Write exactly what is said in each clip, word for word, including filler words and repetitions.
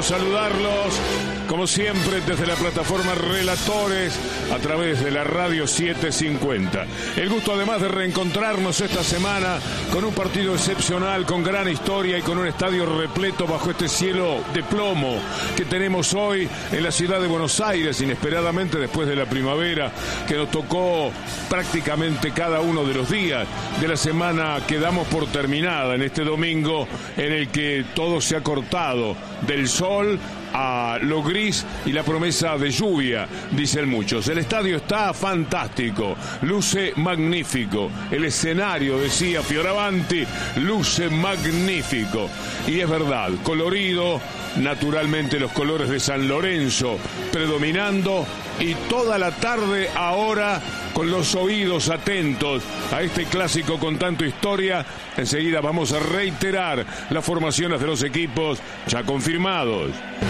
saludarlos, como siempre, desde la plataforma Relatores, a través de la Radio setecientos cincuenta. El gusto, además, de reencontrarnos esta semana con un partido excepcional, con gran historia y con un estadio repleto bajo este cielo de plomo que tenemos hoy en la ciudad de Buenos Aires, inesperadamente después de la primavera que nos tocó prácticamente cada uno de los días de la semana que damos por terminada en este domingo, en el que todo se ha cortado del sol a lo gris y la promesa de lluvia, dicen muchos. El estadio está fantástico, luce magnífico. El escenario, decía Fioravanti, luce magnífico. Y es verdad, colorido, naturalmente los colores de San Lorenzo predominando, y toda la tarde ahora con los oídos atentos a este clásico con tanto historia. Enseguida vamos a reiterar las formaciones de los equipos ya confirmados.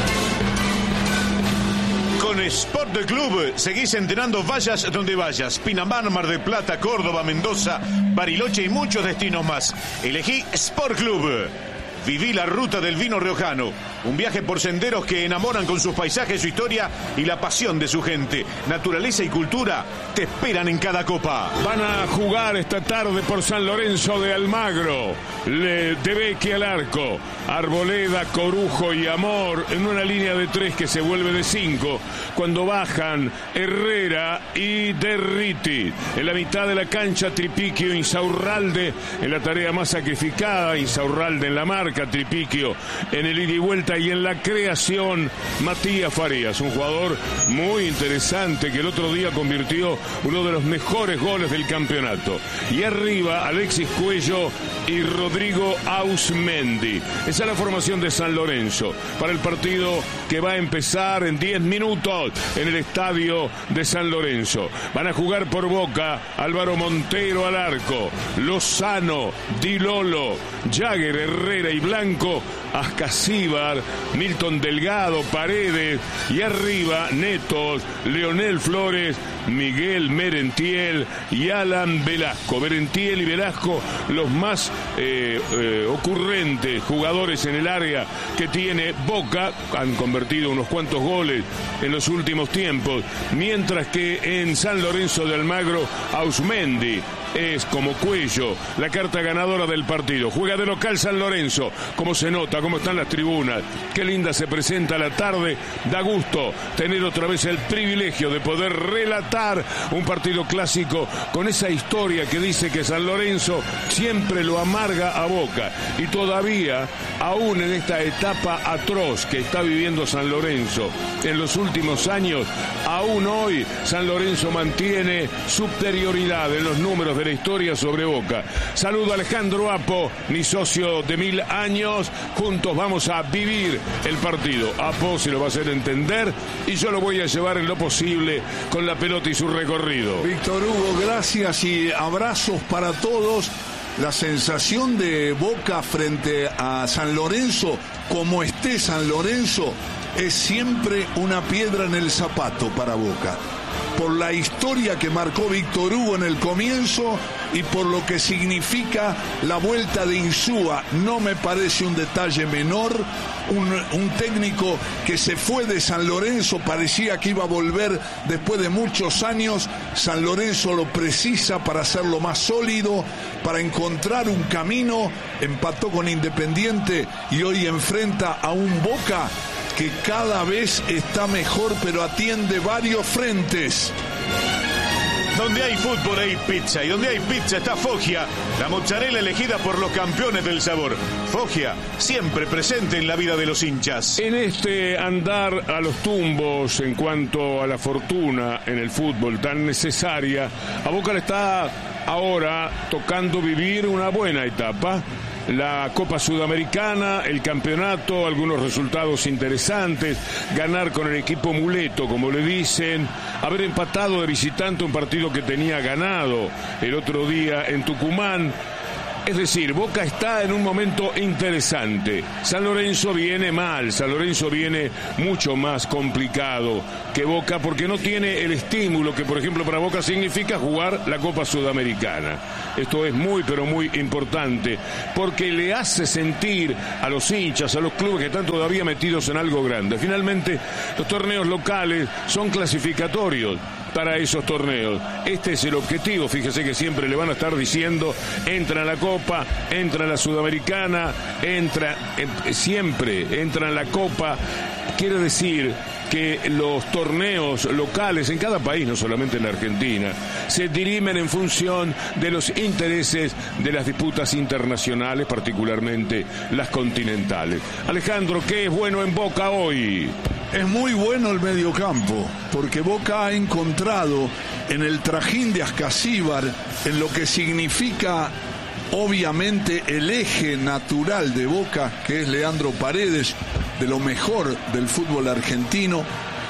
Con Sport Club seguís entrenando vayas donde vayas. Pinamar, Mar del Plata, Córdoba, Mendoza, Bariloche y muchos destinos más. Elegí Sport Club. Viví la ruta del vino riojano, un viaje por senderos que enamoran con sus paisajes, su historia y la pasión de su gente. Naturaleza y cultura te esperan en cada copa. Van a jugar esta tarde por San Lorenzo de Almagro, Le De Vecchia al arco, Arboleda, Corujo y Amor en una línea de tres que se vuelve de cinco, cuando bajan Herrera y Derriti. En la mitad de la cancha, Tripiquio, Insaurralde en la tarea más sacrificada, Insaurralde en la marca, Tripiquio en el ida y vuelta, y en la creación Matías Farías, un jugador muy interesante que el otro día convirtió uno de los mejores goles del campeonato. Y arriba Alexis Cuello y Rodrigo Ausmendi. Esa es la formación de San Lorenzo para el partido que va a empezar en diez minutos en el estadio de San Lorenzo. Van a jugar por Boca Álvaro Montero al arco, Lozano, Di Lolo, Jagger, Herrera y Blanco, Ascasíbar, Milton Delgado, Paredes, y arriba Netos, Leonel Flores, Miguel Merentiel y Alan Velasco. Merentiel y Velasco, los más eh, eh, ocurrentes jugadores en el área que tiene Boca. Han convertido unos cuantos goles en los últimos tiempos, mientras que en San Lorenzo de Almagro, Ausmendi es, como Cuello, la carta ganadora del partido. Juega de local San Lorenzo. Como se nota, cómo están las tribunas, qué linda se presenta la tarde. Da gusto tener otra vez el privilegio de poder relatar un partido clásico con esa historia que dice que San Lorenzo siempre lo amarga a Boca. Y todavía, aún en esta etapa atroz que está viviendo San Lorenzo en los últimos años, aún hoy San Lorenzo mantiene superioridad en los números de la historia sobre Boca. Saludo a Alejandro Apo, mi socio de mil años. Juntos vamos a vivir el partido. Apo se lo va a hacer entender y yo lo voy a llevar en lo posible con la pelota y su recorrido. Víctor Hugo, gracias y abrazos para todos. La sensación de Boca frente a San Lorenzo, como esté San Lorenzo, es siempre una piedra en el zapato para Boca. Por la historia que marcó Víctor Hugo en el comienzo y por lo que significa la vuelta de Insúa. No me parece un detalle menor. Un, un técnico que se fue de San Lorenzo, parecía que iba a volver después de muchos años. San Lorenzo lo precisa para hacerlo más sólido, para encontrar un camino. Empató con Independiente y hoy enfrenta a un Boca que cada vez está mejor, pero atiende varios frentes. Donde hay fútbol hay pizza, y donde hay pizza está Foggia, la mozzarella elegida por los campeones del sabor. Foggia, siempre presente en la vida de los hinchas. En este andar a los tumbos en cuanto a la fortuna en el fútbol tan necesaria, a Boca le está ahora tocando vivir una buena etapa. La Copa Sudamericana, el campeonato, algunos resultados interesantes, ganar con el equipo muleto, como le dicen, haber empatado de visitante un partido que tenía ganado el otro día en Tucumán. Es decir, Boca está en un momento interesante. San Lorenzo viene mal, San Lorenzo viene mucho más complicado que Boca porque no tiene el estímulo que, por ejemplo, para Boca significa jugar la Copa Sudamericana. Esto es muy, pero muy importante porque le hace sentir a los hinchas, a los clubes que están todavía metidos en algo grande. Finalmente, los torneos locales son clasificatorios para esos torneos. Este es el objetivo, fíjese que siempre le van a estar diciendo, entra en la Copa, entra en la Sudamericana, entra, en, siempre entra en la Copa. Quiere decir que los torneos locales en cada país, no solamente en la Argentina, se dirimen en función de los intereses de las disputas internacionales, particularmente las continentales. Alejandro, ¿qué es bueno en Boca hoy? Es muy bueno el mediocampo, porque Boca ha encontrado en el trajín de Ascasíbar, en lo que significa obviamente el eje natural de Boca, que es Leandro Paredes, de lo mejor del fútbol argentino,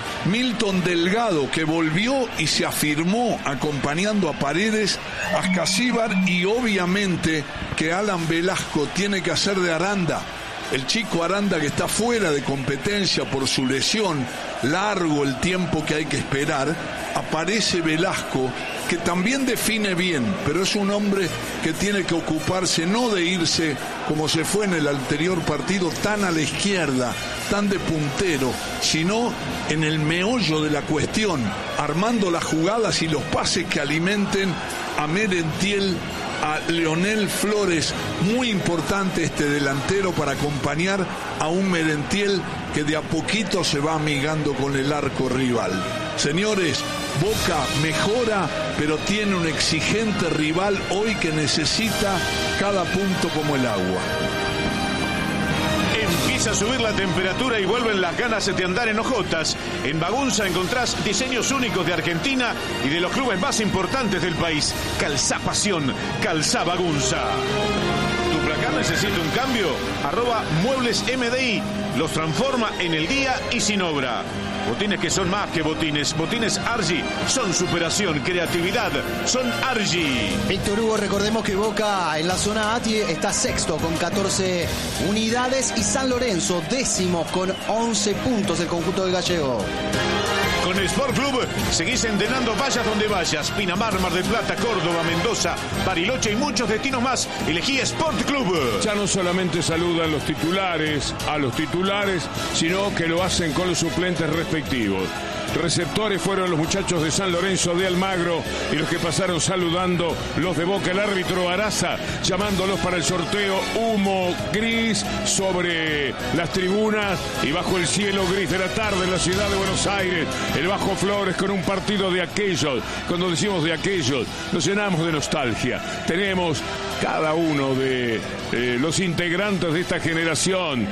Milton Delgado, que volvió y se afirmó acompañando a Paredes, Ascasíbar, y obviamente que Alan Velasco tiene que hacer de Aranda. El chico Aranda, que está fuera de competencia por su lesión, largo el tiempo que hay que esperar. Aparece Velasco, que también define bien, pero es un hombre que tiene que ocuparse no de irse como se fue en el anterior partido, tan a la izquierda, tan de puntero, sino en el meollo de la cuestión, armando las jugadas y los pases que alimenten a Merentiel, a Leonel Flores. Muy importante este delantero para acompañar a un Merentiel que de a poquito se va amigando con el arco rival. Señores, Boca mejora, pero tiene un exigente rival hoy que necesita cada punto como el agua. Empieza a subir la temperatura y vuelven las ganas de andar en hojotas. En Bagunza encontrás diseños únicos de Argentina y de los clubes más importantes del país. Calzá Pasión, Calzá Bagunza. ¿Tu placar necesita un cambio? Arroba Muebles M D I. Los transforma en el día y sin obra. Botines que son más que botines. Botines Argy son superación, creatividad. Son Argy. Víctor Hugo, recordemos que Boca en la zona A está sexto con catorce unidades y San Lorenzo décimo con once puntos, el conjunto del gallego. Con el Sport Club seguís entrenando, vayas donde vayas. Pinamar, Mar del Plata, Córdoba, Mendoza, Bariloche y muchos destinos más. Elegí Sport Club. Ya no solamente saludan los titulares a los titulares, sino que lo hacen con los suplentes respectivos. Receptores fueron los muchachos de San Lorenzo de Almagro y los que pasaron saludando los de Boca, el árbitro Araza, llamándolos para el sorteo. Humo gris sobre las tribunas y bajo el cielo gris de la tarde en la ciudad de Buenos Aires, el Bajo Flores con un partido de aquellos. Cuando decimos de aquellos, nos llenamos de nostalgia. Tenemos cada uno de eh, los integrantes de esta generación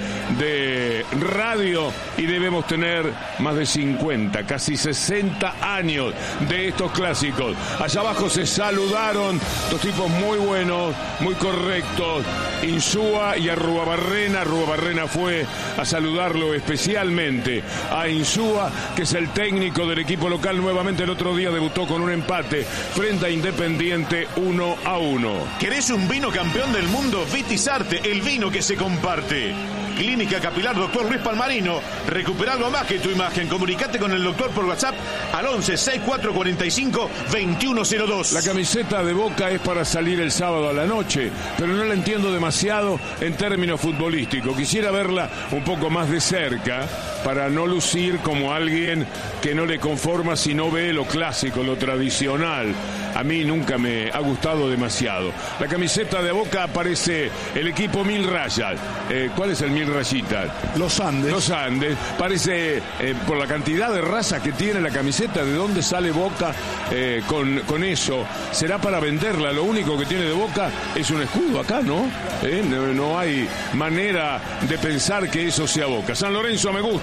de radio y debemos tener más de cincuenta, casi sesenta años de estos clásicos. Allá abajo se saludaron dos tipos muy buenos, muy correctos, Insúa y Arruabarrena. Arruabarrena fue a saludarlo especialmente a Insúa, que es el técnico del equipo local. Nuevamente el otro día debutó con un empate frente a Independiente uno a uno. ¿Querés un vino campeón del mundo? Vitisarte, el vino que se comparte. Clínica Capilar Doctor Luis Palmarino. Recupera algo más que tu imagen. Comunicate con el doctor por WhatsApp al once sesenta y cuatro cuarenta y cinco veintiuno cero dos. La camiseta de Boca es para salir el sábado a la noche, pero no la entiendo demasiado en términos futbolísticos. Quisiera verla un poco más de cerca para no lucir como alguien que no le conforma si no ve lo clásico, lo tradicional. A mí nunca me ha gustado demasiado. La camiseta de Boca aparece el equipo Mil Rayas. Eh, ¿Cuál es el Mil Rayitas? Los Andes. Los Andes. Parece, eh, por la cantidad de razas que tiene la camiseta, ¿de dónde sale Boca eh, con, con eso? ¿Será para venderla? Lo único que tiene de Boca es un escudo acá, ¿no? Eh, no, no hay manera de pensar que eso sea Boca. San Lorenzo me gusta.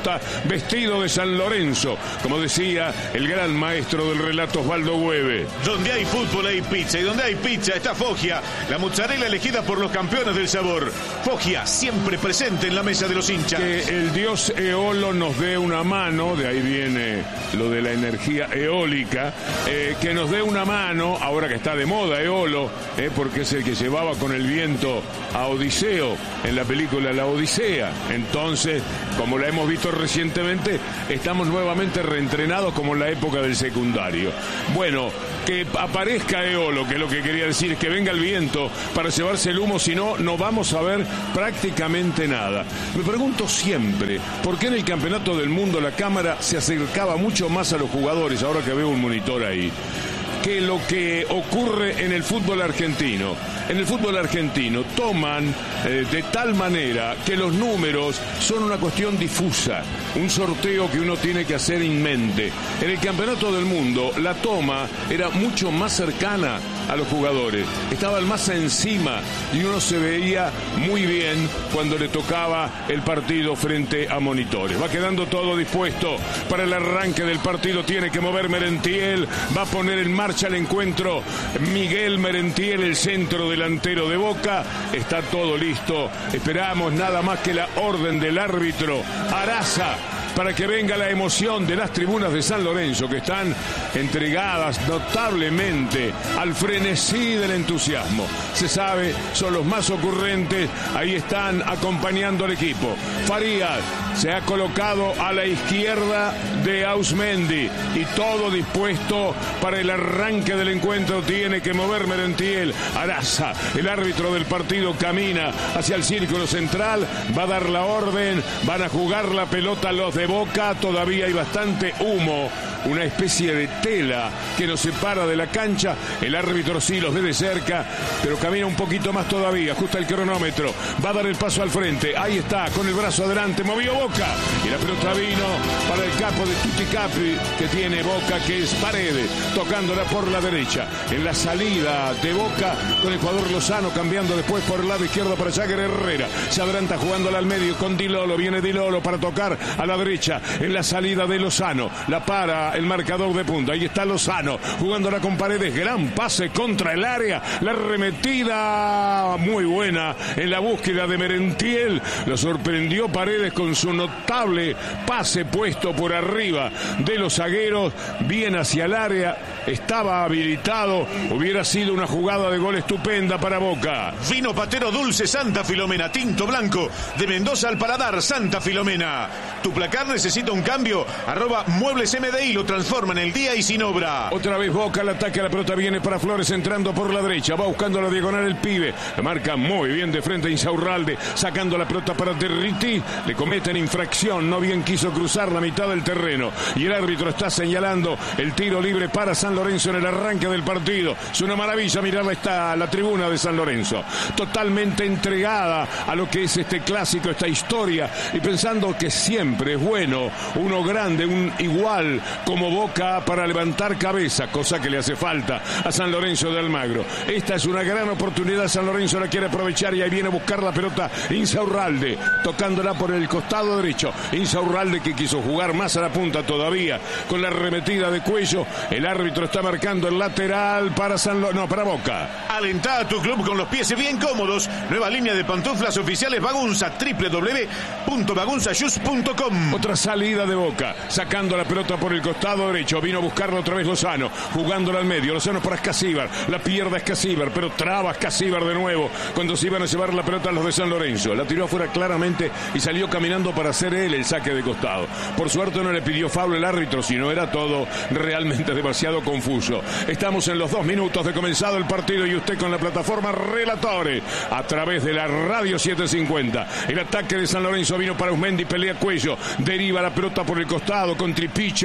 pelota vestido de San Lorenzo, como decía el gran maestro del relato Osvaldo Güeve. Donde hay fútbol hay pizza, y donde hay pizza está Foggia, la mozzarella elegida por los campeones del sabor. Foggia, siempre presente en la mesa de los hinchas. Que el dios Eolo nos dé una mano, de ahí viene lo de la energía eólica, eh, que nos dé una mano, ahora que está de moda Eolo, eh, porque es el que llevaba con el viento a Odiseo en la película La Odisea. Entonces, como la hemos visto recientemente, estamos nuevamente reentrenados como en la época del secundario. Bueno, que aparezca Eolo, que es lo que quería decir, que venga el viento para llevarse el humo, si no, no vamos a ver prácticamente nada. Me pregunto siempre, ¿por qué en el Campeonato del Mundo la cámara se acercaba mucho más a los jugadores, ahora que veo un monitor ahí, que lo que ocurre en el fútbol argentino? En el fútbol argentino toman eh, de tal manera que los números son una cuestión difusa, un sorteo que uno tiene que hacer en mente. En el Campeonato del Mundo la toma era mucho más cercana a los jugadores, estaban más encima y uno se veía muy bien cuando le tocaba el partido frente a monitores. Va quedando todo dispuesto para el arranque del partido, tiene que mover Merentiel, va a poner en marcha el encuentro Miguel Merentiel, el centro delantero de Boca. Está todo listo, esperamos nada más que la orden del árbitro Araza para que venga la emoción de las tribunas de San Lorenzo, que están entregadas notablemente al frenesí del entusiasmo. Se sabe, son los más ocurrentes, ahí están acompañando al equipo. Farías se ha colocado a la izquierda de Ausmendi y todo dispuesto para el arranque del encuentro. Tiene que mover Merentiel. Araza, el árbitro del partido, camina hacia el círculo central, va a dar la orden, van a jugar la pelota los de Boca. Todavía hay bastante humo, una especie de tela que nos separa de la cancha. El árbitro sí los ve de cerca, pero camina un poquito más todavía, ajusta el cronómetro, va a dar el paso al frente. Ahí está, con el brazo adelante, movió Boca y la pelota vino para el capo de Tutti Capi que tiene Boca, que es Paredes, tocándola por la derecha. En la salida de Boca con el jugador Lozano, cambiando después por el lado izquierdo para Jagger Herrera. Se adelanta jugándola al medio con Di Lolo, viene Di Lolo para tocar a la derecha. En la salida de Lozano, la para el marcador de punta. Ahí está Lozano jugándola con Paredes, gran pase contra el área, la arremetida muy buena en la búsqueda de Merentiel. Lo sorprendió Paredes con su notable pase puesto por arriba de los zagueros, bien hacia el área, estaba habilitado. Hubiera sido una jugada de gol estupenda para Boca. Vino patero dulce Santa Filomena, tinto blanco de Mendoza al paladar. Santa Filomena, tu placar necesita un cambio, arroba Muebles M D I, lo transforma en el día y sin obra. Otra vez Boca, el ataque, la pelota viene para Flores entrando por la derecha, va buscando la diagonal el pibe, la marca muy bien de frente Insaurralde, sacando la pelota para Derriti, le cometen infracción, no bien quiso cruzar la mitad del terreno y el árbitro está señalando el tiro libre para San Lorenzo en el arranque del partido. Es una maravilla mirarla, está la tribuna de San Lorenzo, totalmente entregada a lo que es este clásico, esta historia, y pensando que siempre es bueno uno grande, un igual como Boca para levantar cabeza, cosa que le hace falta a San Lorenzo de Almagro. Esta es una gran oportunidad, San Lorenzo la quiere aprovechar y ahí viene a buscar la pelota Insaurralde, tocándola por el costado derecho. Insaurralde, que quiso jugar más a la punta todavía con la arremetida de cuello. El árbitro está marcando el lateral para San Lo... no, para Boca. Alentá a tu club con los pies bien cómodos. Nueva línea de pantuflas oficiales Bagunza, doble u doble u doble u punto bagunza shoes punto com. Otra salida de Boca, sacando la pelota por el costado derecho, vino a buscarla otra vez Lozano, jugándola al medio, Lozano para Escasíbar, la pierde Escasíbar, pero traba Escasíbar de nuevo, cuando se iban a llevar la pelota a los de San Lorenzo, la tiró afuera claramente y salió caminando para hacer él el saque de costado. Por suerte no le pidió foul el árbitro, sino era todo realmente demasiado confuso. Estamos en los dos minutos de comenzado el partido y usted con la plataforma Relatore, a través de la radio setecientos cincuenta. El ataque de San Lorenzo vino para Ausmendi, pelea cuello, deriva la pelota por el costado con Tripicho, jugando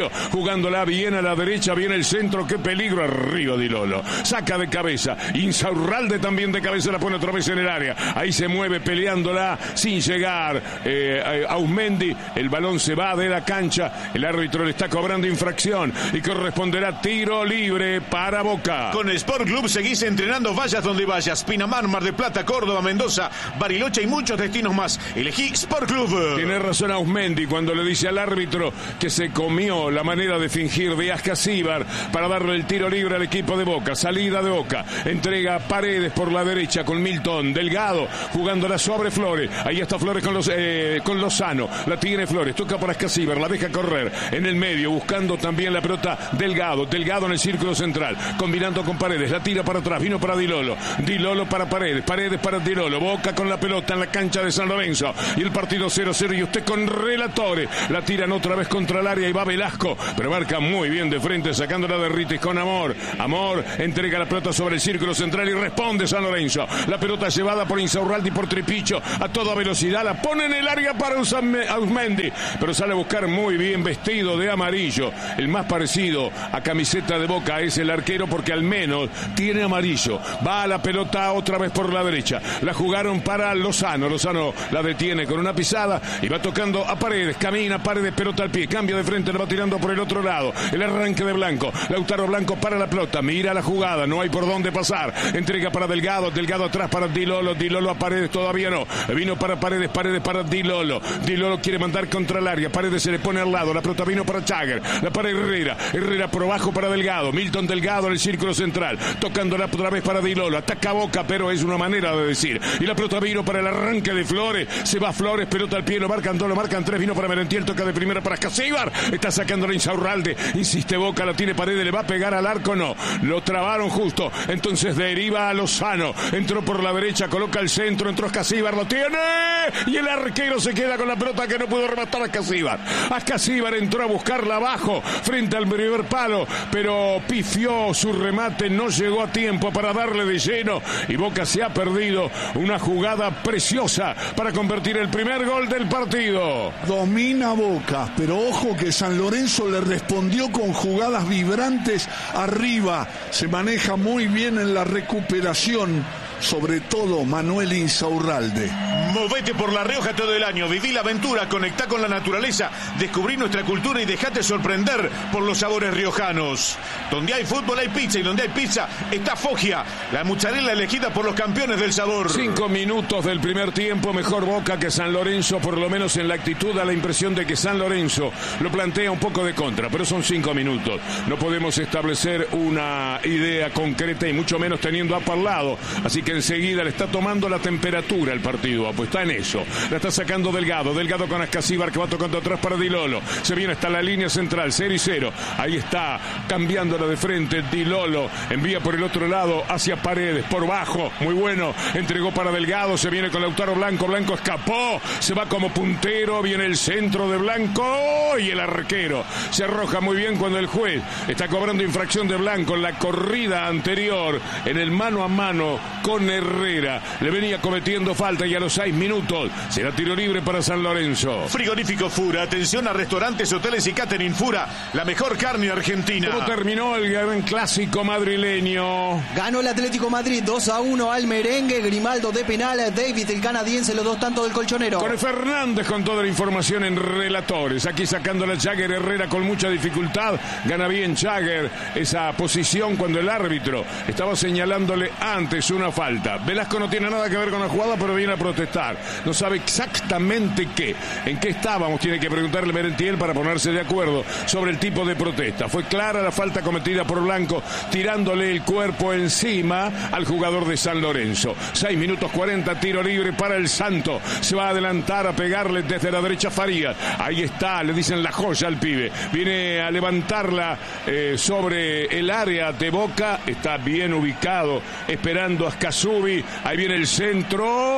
jugándola bien a la derecha, viene el centro, qué peligro, arriba Di Lolo, saca de cabeza, Insaurralde también de cabeza, la pone otra vez en el área, ahí se mueve peleándola sin llegar eh, a Ausmendi, el balón se va de la cancha, el árbitro le está cobrando infracción y corresponderá tiro libre para Boca. Con Sport Club seguís entrenando, vayas donde vayas, Pinamar, Mar del Plata, Córdoba, Mendoza, Bariloche y muchos destinos más. Elegí Sport Club. Tiene razón Ausmendi cuando le dice al árbitro que se comió la manera de fingir de Ascasíbar para darle el tiro libre al equipo de Boca. Salida de Boca, entrega Paredes por la derecha con Milton Delgado jugándola sobre Flores. Ahí está Flores con, los, eh, con Lozano, la tiene Flores, toca para Ascasíbar, la deja correr en el medio buscando también la pelota Delgado. Delgado en el círculo central, combinando con Paredes, la tira para atrás, vino para Di Lolo, Di Lolo para Paredes, Paredes para Di Lolo, Boca con la pelota en la cancha de San Lorenzo y el partido cero cero y usted con Relatore, la tiran otra vez contra el área y va Velasco, pero marca muy bien de frente sacándola de Ritis con Amor, Amor entrega la pelota sobre el círculo central y responde San Lorenzo, la pelota llevada por Insaurralde y por Tripicho a toda velocidad, la pone en el área para Ausmendi, pero sale a buscar muy bien vestido de amarillo, el más parecido a camiseta de Boca es el arquero porque al menos tiene amarillo, va a la pelota otra vez por la derecha, la jugaron para Lozano, Lozano la detiene con una pisada y va tocando a Paredes, camina Paredes, pelota al pie, cambia de frente, la va tirando por el otro lado, el arranque de Blanco, Lautaro Blanco para la pelota, mira la jugada, no hay por dónde pasar, entrega para Delgado, Delgado atrás para Di Lolo, Di Lolo a Paredes, todavía no, vino para Paredes, Paredes para Di Lolo, Di Lolo quiere mandar contra el área, Paredes se le pone al lado, la pelota vino para Jagger, la para Herrera, Herrera por abajo para Delgado, Milton Delgado en el círculo central, tocándola otra vez para Di Lolo, ataca Boca, pero es una manera de decir, y la pelota vino para el arranque de Flores, se va Flores, pelota al pie, lo marcan dos, lo marcan tres, vino para Merentiel, toca de primera para Ascasíbar, está sacando la Insaurralde, insiste Boca, la tiene Paredes, le va a pegar al arco, no, lo trabaron justo, entonces deriva a Lozano, entró por la derecha, coloca el centro, entró Ascasíbar, lo tiene, y el arquero se queda con la pelota que no pudo rematar a Ascasíbar, Ascasíbar entró a buscarla abajo, frente al primer palo, pero pifió su remate, no llegó a tiempo para darle de lleno, y Boca se ha perdido una jugada preciosa para convertir el primer gol del partido. Domina Boca, pero ojo que San Lorenzo le respondió con jugadas vibrantes arriba, se maneja muy bien en la recuperación, sobre todo Manuel Insaurralde. Movete por La Rioja todo el año, viví la aventura, conectá con la naturaleza, descubrí nuestra cultura y dejate sorprender por los sabores riojanos. Donde hay fútbol hay pizza y donde hay pizza está Foggia, la mozzarella elegida por los campeones del sabor. Cinco minutos del primer tiempo, mejor Boca que San Lorenzo, por lo menos en la actitud da la impresión de que San Lorenzo lo plantea un poco de contra, pero son cinco minutos. No podemos establecer una idea concreta y mucho menos teniendo a Parlado, así que enseguida le está tomando la temperatura el partido, pues está en eso, la está sacando Delgado, Delgado con Ascasíbar que va tocando atrás para Di Lolo, se viene hasta la línea central, cero y cero, ahí está, cambiándola de frente, Di Lolo, envía por el otro lado hacia Paredes, por bajo, muy bueno, entregó para Delgado, se viene con Lautaro Blanco, Blanco escapó, se va como puntero, viene el centro de Blanco y el arquero, se arroja muy bien cuando el juez está cobrando infracción de Blanco en la corrida anterior, en el mano a mano con Herrera, le venía cometiendo falta y a los seis minutos será tiro libre para San Lorenzo. Frigorífico Fura, atención a restaurantes, hoteles y catering Fura, la mejor carne argentina. ¿Cómo terminó el gran clásico madrileño? Ganó el Atlético Madrid dos a uno al merengue, Grimaldo de penal, David el canadiense, los dos tantos del colchonero. Con Fernández con toda la información en Relatores, aquí sacando la Jagger, Herrera con mucha dificultad, gana bien Jagger esa posición cuando el árbitro estaba señalándole antes una falta. Velasco no tiene nada que ver con la jugada, pero viene a protestar. No sabe exactamente qué, en qué estábamos. Tiene que preguntarle a Merentiel para ponerse de acuerdo sobre el tipo de protesta. Fue clara la falta cometida por Blanco, tirándole el cuerpo encima al jugador de San Lorenzo. seis minutos cuarenta, tiro libre para el Santo. Se va a adelantar a pegarle desde la derecha Farías. Ahí está, le dicen la joya al pibe. Viene a levantarla eh, sobre el área de Boca. Está bien ubicado, esperando a Escazú. Ahí viene el centro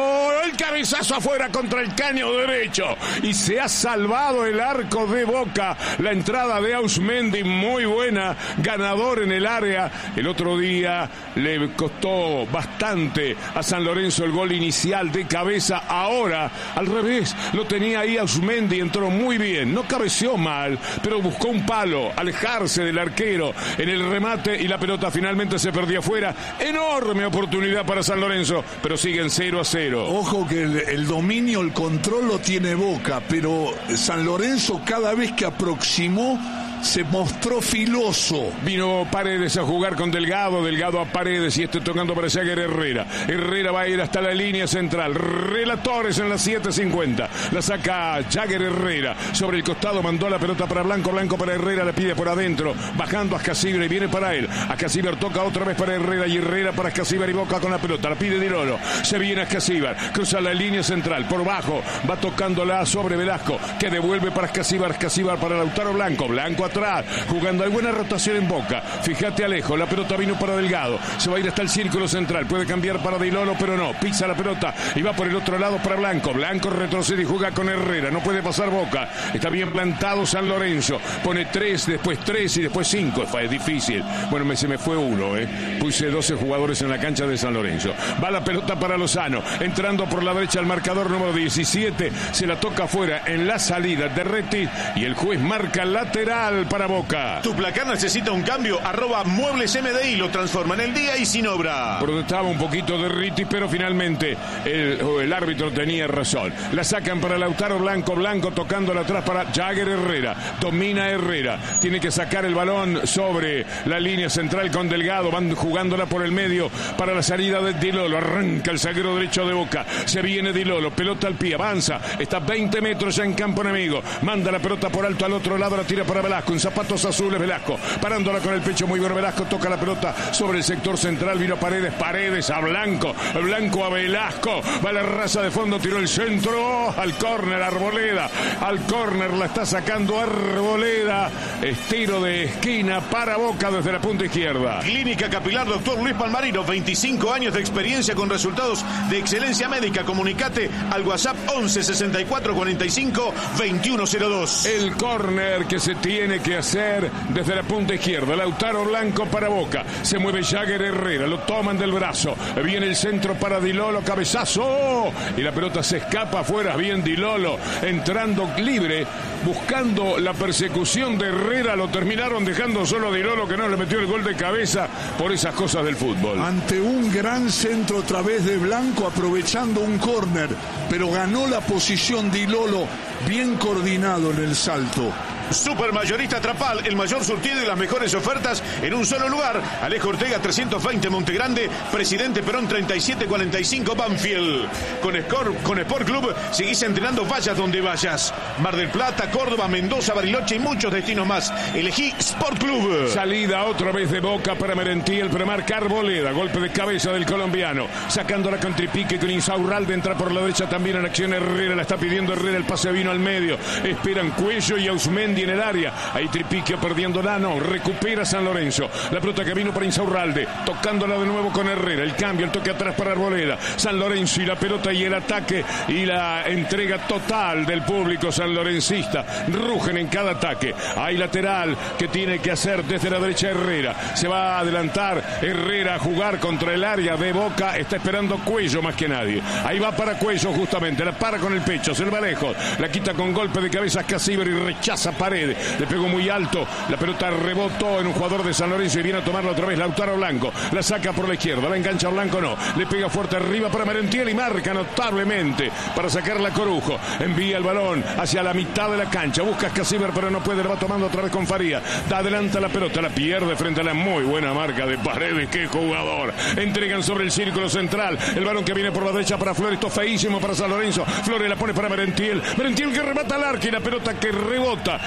el cabezazo afuera contra el caño derecho y se ha salvado el arco de Boca. La entrada de Ausmendi muy buena, ganador en el área. El otro día le costó bastante a San Lorenzo el gol inicial de cabeza. Ahora al revés, lo tenía ahí Ausmendi, entró muy bien, no cabeceó mal, pero buscó un palo, alejarse del arquero en el remate y la pelota finalmente se perdió afuera. Enorme oportunidad para San Lorenzo, pero siguen cero a cero. Ojo que el, el dominio, el control lo tiene Boca, pero San Lorenzo cada vez que aproximó se mostró filoso. Vino Paredes a jugar con Delgado, Delgado a Paredes y este tocando para Jagger Herrera. Herrera va a ir hasta la línea central. Relatores en las siete cincuenta. La saca Jagger Herrera. Sobre el costado mandó la pelota para Blanco, Blanco para Herrera, la pide por adentro. Bajando a Ascasíbar y viene para él. Ascasíbar toca otra vez para Herrera y Herrera para Ascasíbar y Boca con la pelota. La pide Di Lolo. Se viene Ascasíbar. Cruza la línea central. Por bajo va tocándola sobre Velasco que devuelve para Ascasíbar. Ascasíbar para Lautaro Blanco. Blanco atrás, jugando, hay buena rotación en Boca. Fíjate Alejo, la pelota vino para Delgado, se va a ir hasta el círculo central, puede cambiar para Di Lolo, pero no, pisa la pelota y va por el otro lado para Blanco. Blanco retrocede y juega con Herrera, no puede pasar Boca, está bien plantado San Lorenzo, pone tres, después tres y después cinco, es difícil. Bueno, me, se me fue uno, eh. Puse doce jugadores en la cancha de San Lorenzo. Va la pelota para Lozano, entrando por la derecha al marcador número diecisiete, se la toca afuera en la salida de Retis y el juez marca lateral para Boca. Tu placar necesita un cambio, arroba Muebles M D I, lo transforma en el día y sin obra. Protestaba un poquito de Retis, pero finalmente el, el árbitro tenía razón. La sacan para Lautaro Blanco, Blanco tocándola atrás para Jagger Herrera. Domina Herrera, tiene que sacar el balón sobre la línea central con Delgado, van jugándola por el medio para la salida de Di Lolo. Arranca el zaguero derecho de Boca, se viene Di Lolo, pelota al pie, avanza, está veinte metros ya en campo enemigo, manda la pelota por alto al otro lado, la tira para Velasco, en zapatos azules Velasco, parándola con el pecho muy bueno Velasco, toca la pelota sobre el sector central, vino Paredes, Paredes a Blanco, Blanco a Velasco, va la raza de fondo, tiró el centro, al córner Arboleda, al córner la está sacando Arboleda, estiro de esquina para Boca desde la punta izquierda. Clínica Capilar Doctor Luis Palmarino, veinticinco años de experiencia con resultados de excelencia médica. Comunicate al WhatsApp once sesenta y cuatro cuarenta y cinco veintiuno cero dos. El córner que se tiene que hacer desde la punta izquierda. Lautaro Blanco para Boca. Se mueve Jagger Herrera. Lo toman del brazo. Viene el centro para Di Lolo. Cabezazo. Y la pelota se escapa afuera. Bien Di Lolo. Entrando libre. Buscando la persecución de Herrera. Lo terminaron dejando solo a Di Lolo, que no le metió el gol de cabeza por esas cosas del fútbol. Ante un gran centro otra vez de Blanco, aprovechando un córner. Pero ganó la posición Di Lolo. Bien coordinado en el salto. Supermayorista Trapal, el mayor surtido y las mejores ofertas en un solo lugar. Alejo Ortega trescientos veinte Montegrande, Presidente Perón treinta y siete cuarenta y cinco Banfield. Con, Score, con Sport Club seguís entrenando, vayas donde vayas. Mar del Plata, Córdoba, Mendoza, Bariloche y muchos destinos más. Elegí Sport Club. Salida otra vez de Boca para Merentiel, pero marca Arboleda, golpe de cabeza del colombiano, sacándola con tripique con Insaurralde, entra por la derecha también en acción Herrera, la está pidiendo Herrera, el pase vino al medio, esperan Cuello y Ausmendi en el área, ahí Tripiquio perdiendo Nano, recupera San Lorenzo, la pelota que vino para Insaurralde, tocándola de nuevo con Herrera, el cambio, el toque atrás para Arboleda, San Lorenzo y la pelota y el ataque y la entrega total del público sanlorencista, rugen en cada ataque, hay lateral que tiene que hacer desde la derecha Herrera, se va a adelantar Herrera a jugar contra el área de Boca, está esperando Cuello más que nadie, ahí va para Cuello justamente, la para con el pecho, se va lejos, la quita con golpe de cabeza Ascasíbar y rechaza Paredes, le pegó muy alto, la pelota rebotó en un jugador de San Lorenzo y viene a tomarla otra vez Lautaro Blanco, la saca por la izquierda, la engancha Blanco, no, le pega fuerte arriba para Merentiel y marca notablemente para sacarla Corujo, envía el balón hacia la mitad de la cancha, busca Ascasíbar pero no puede, la va tomando otra vez con Faría, da adelanta la pelota, la pierde frente a la muy buena marca de Paredes, qué jugador, entregan sobre el círculo central, el balón que viene por la derecha para Flores, esto feísimo para San Lorenzo, Flores la pone para Merentiel, Merentiel que remata al arco y la pelota que rebota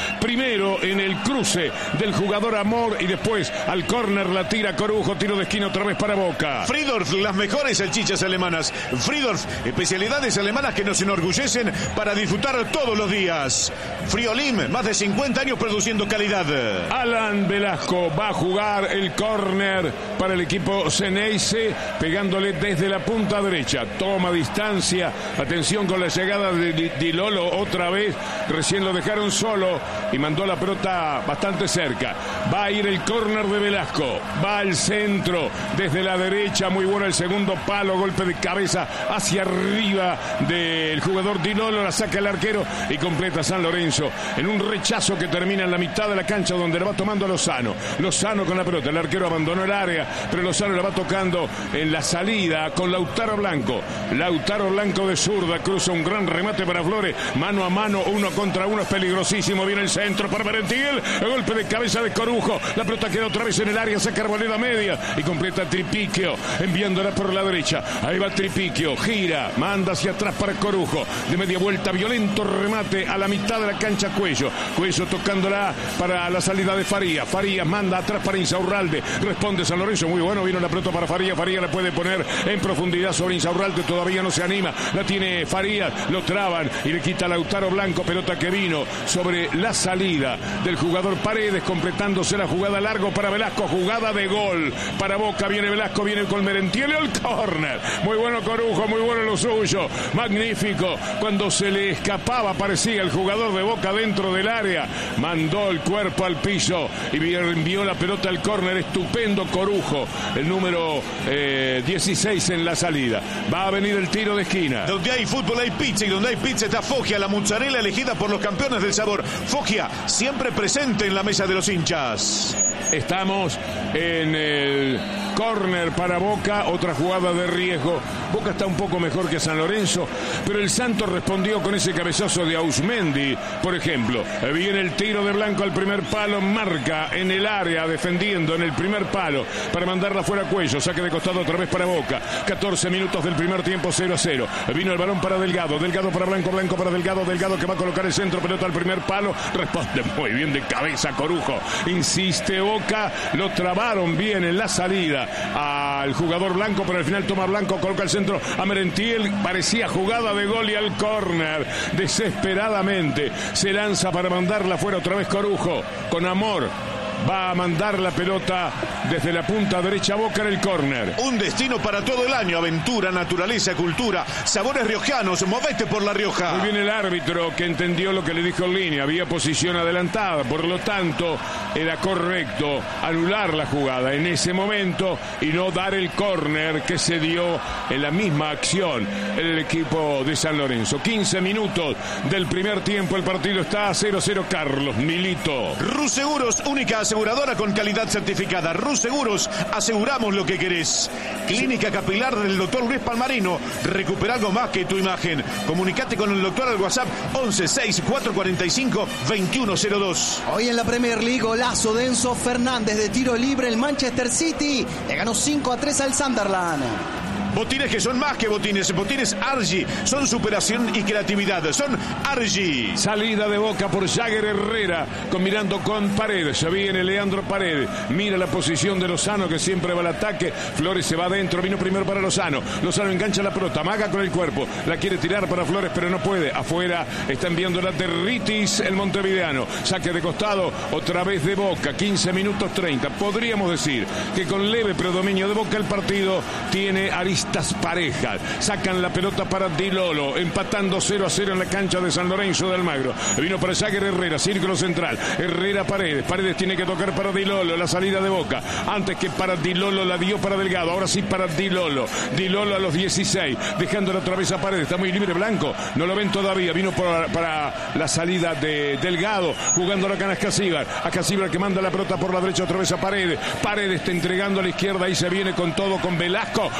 primero en el cruce del jugador Amor y después al córner la tira Corujo, tiro de esquina otra vez para Boca. Friedorf, las mejores salchichas alemanas. Friedorf, especialidades alemanas que nos enorgullecen para disfrutar todos los días. Friolim, más de cincuenta años produciendo calidad. Alan Velasco va a jugar el córner para el equipo Ceneice, pegándole desde la punta derecha. Toma distancia, atención con la llegada de Di Lolo otra vez, recién lo dejaron solo y mandó la pelota bastante cerca. Va a ir el córner de Velasco, va al centro desde la derecha, muy bueno el segundo palo, golpe de cabeza hacia arriba del jugador Di Lolo, la saca el arquero y completa San Lorenzo en un rechazo que termina en la mitad de la cancha donde la va tomando Lozano. Lozano con la pelota, el arquero abandonó el área, pero Lozano la va tocando en la salida con Lautaro Blanco. Lautaro Blanco de zurda, cruza un gran remate para Flores, mano a mano, uno contra uno, es peligrosísimo, viene el centro para Merentiel, el golpe de cabeza de Corujo, la pelota queda otra vez en el área, saca Arboleda media y completa Tripiquio, enviándola por la derecha, ahí va Tripiquio, gira, manda hacia atrás para Corujo, de media vuelta, violento remate a la mitad de la cancha Cuello, Cuello tocándola para la salida de Farías, Farías manda atrás para Insaurralde, responde San Lorenzo, muy bueno, vino la pelota para Farías, Farías la puede poner en profundidad sobre Insaurralde, todavía no se anima, la tiene Farías, lo traban y le quita Lautaro Blanco, pelota que vino sobre la salida del jugador Paredes, completándose la jugada largo para Velasco, jugada de gol para Boca, viene Velasco, viene con Merentiel, el córner, muy bueno Corujo, muy bueno lo suyo, magnífico, cuando se le escapaba parecía el jugador de Boca dentro del área, mandó el cuerpo al piso y envió la pelota al córner, estupendo Corujo, el número eh, dieciséis en la salida, va a venir el tiro de esquina. Donde hay fútbol hay pizza y donde hay pizza está Foggia, la mozzarella elegida por los campeones del sabor. Foggia, siempre presente en la mesa de los hinchas. Estamos en el córner para Boca, otra jugada de riesgo. Boca está un poco mejor que San Lorenzo, pero el Santos respondió con ese cabezazo de Ausmendi, por ejemplo. Viene el tiro de Blanco al primer palo, marca en el área, defendiendo en el primer palo para mandarla fuera a Cuello, saque de costado otra vez para Boca. catorce minutos del primer tiempo, cero a cero. Vino el balón para Delgado, Delgado para Blanco, Blanco para Delgado, Delgado que va a colocar el centro, pelota al primer palo, responde muy bien de cabeza Corujo, insiste Boca, lo trabaron bien en la salida al jugador Blanco, pero al final toma Blanco, coloca el centro a Merentiel, parecía jugada de gol y al córner, desesperadamente se lanza para mandarla fuera otra vez Corujo, con Amor. Va a mandar la pelota desde la punta derecha Boca en el córner. Un destino para todo el año, aventura, naturaleza, cultura, sabores riojanos, movete por La Rioja. Muy bien el árbitro que entendió lo que le dijo en línea, había posición adelantada, por lo tanto era correcto anular la jugada en ese momento y no dar el córner que se dio en la misma acción en el equipo de San Lorenzo. quince minutos del primer tiempo, el partido está a cero a cero. Carlos Milito. Rus Seguros, única aseguradora con calidad certificada. Rus Seguros, aseguramos lo que querés. Clínica capilar del doctor Luis Palmarino. Recupera algo más que tu imagen. Comunicate con el doctor al WhatsApp once seis cuatro cuatro cinco veintiuno cero dos. Hoy en la Premier League, golazo de Enzo Fernández de tiro libre. El Manchester City le ganó cinco a tres al Sunderland. Botines que son más que botines, botines Argy, son superación y creatividad, son Argy. Salida de Boca por Jagger Herrera, combinando con Paredes, se viene Leandro Paredes, mira la posición de Lozano que siempre va al ataque, Flores se va adentro, vino primero para Lozano, Lozano engancha la pelota, amaga con el cuerpo, la quiere tirar para Flores pero no puede, afuera está enviando la Territis el montevideano, saque de costado, otra vez de Boca, quince minutos treinta, podríamos decir que con leve predominio de Boca el partido tiene aristas parejas, sacan la pelota para Di Lolo, empatando cero a cero en la cancha de San Lorenzo de Almagro, vino para Jagger Herrera, círculo central, Herrera Paredes, Paredes tiene que tocar para Di Lolo, la salida de Boca, antes que para Di Lolo la dio para Delgado, ahora sí para Di Lolo, Di Lolo a los dieciséis, dejándolo otra vez a Paredes, está muy libre Blanco, no lo ven todavía, vino para, para la salida de Delgado, jugando la cana a Casíbar, a Casíbar que manda la pelota por la derecha otra vez a Paredes, Paredes está entregando a la izquierda y se viene con todo con Velasco, adelantó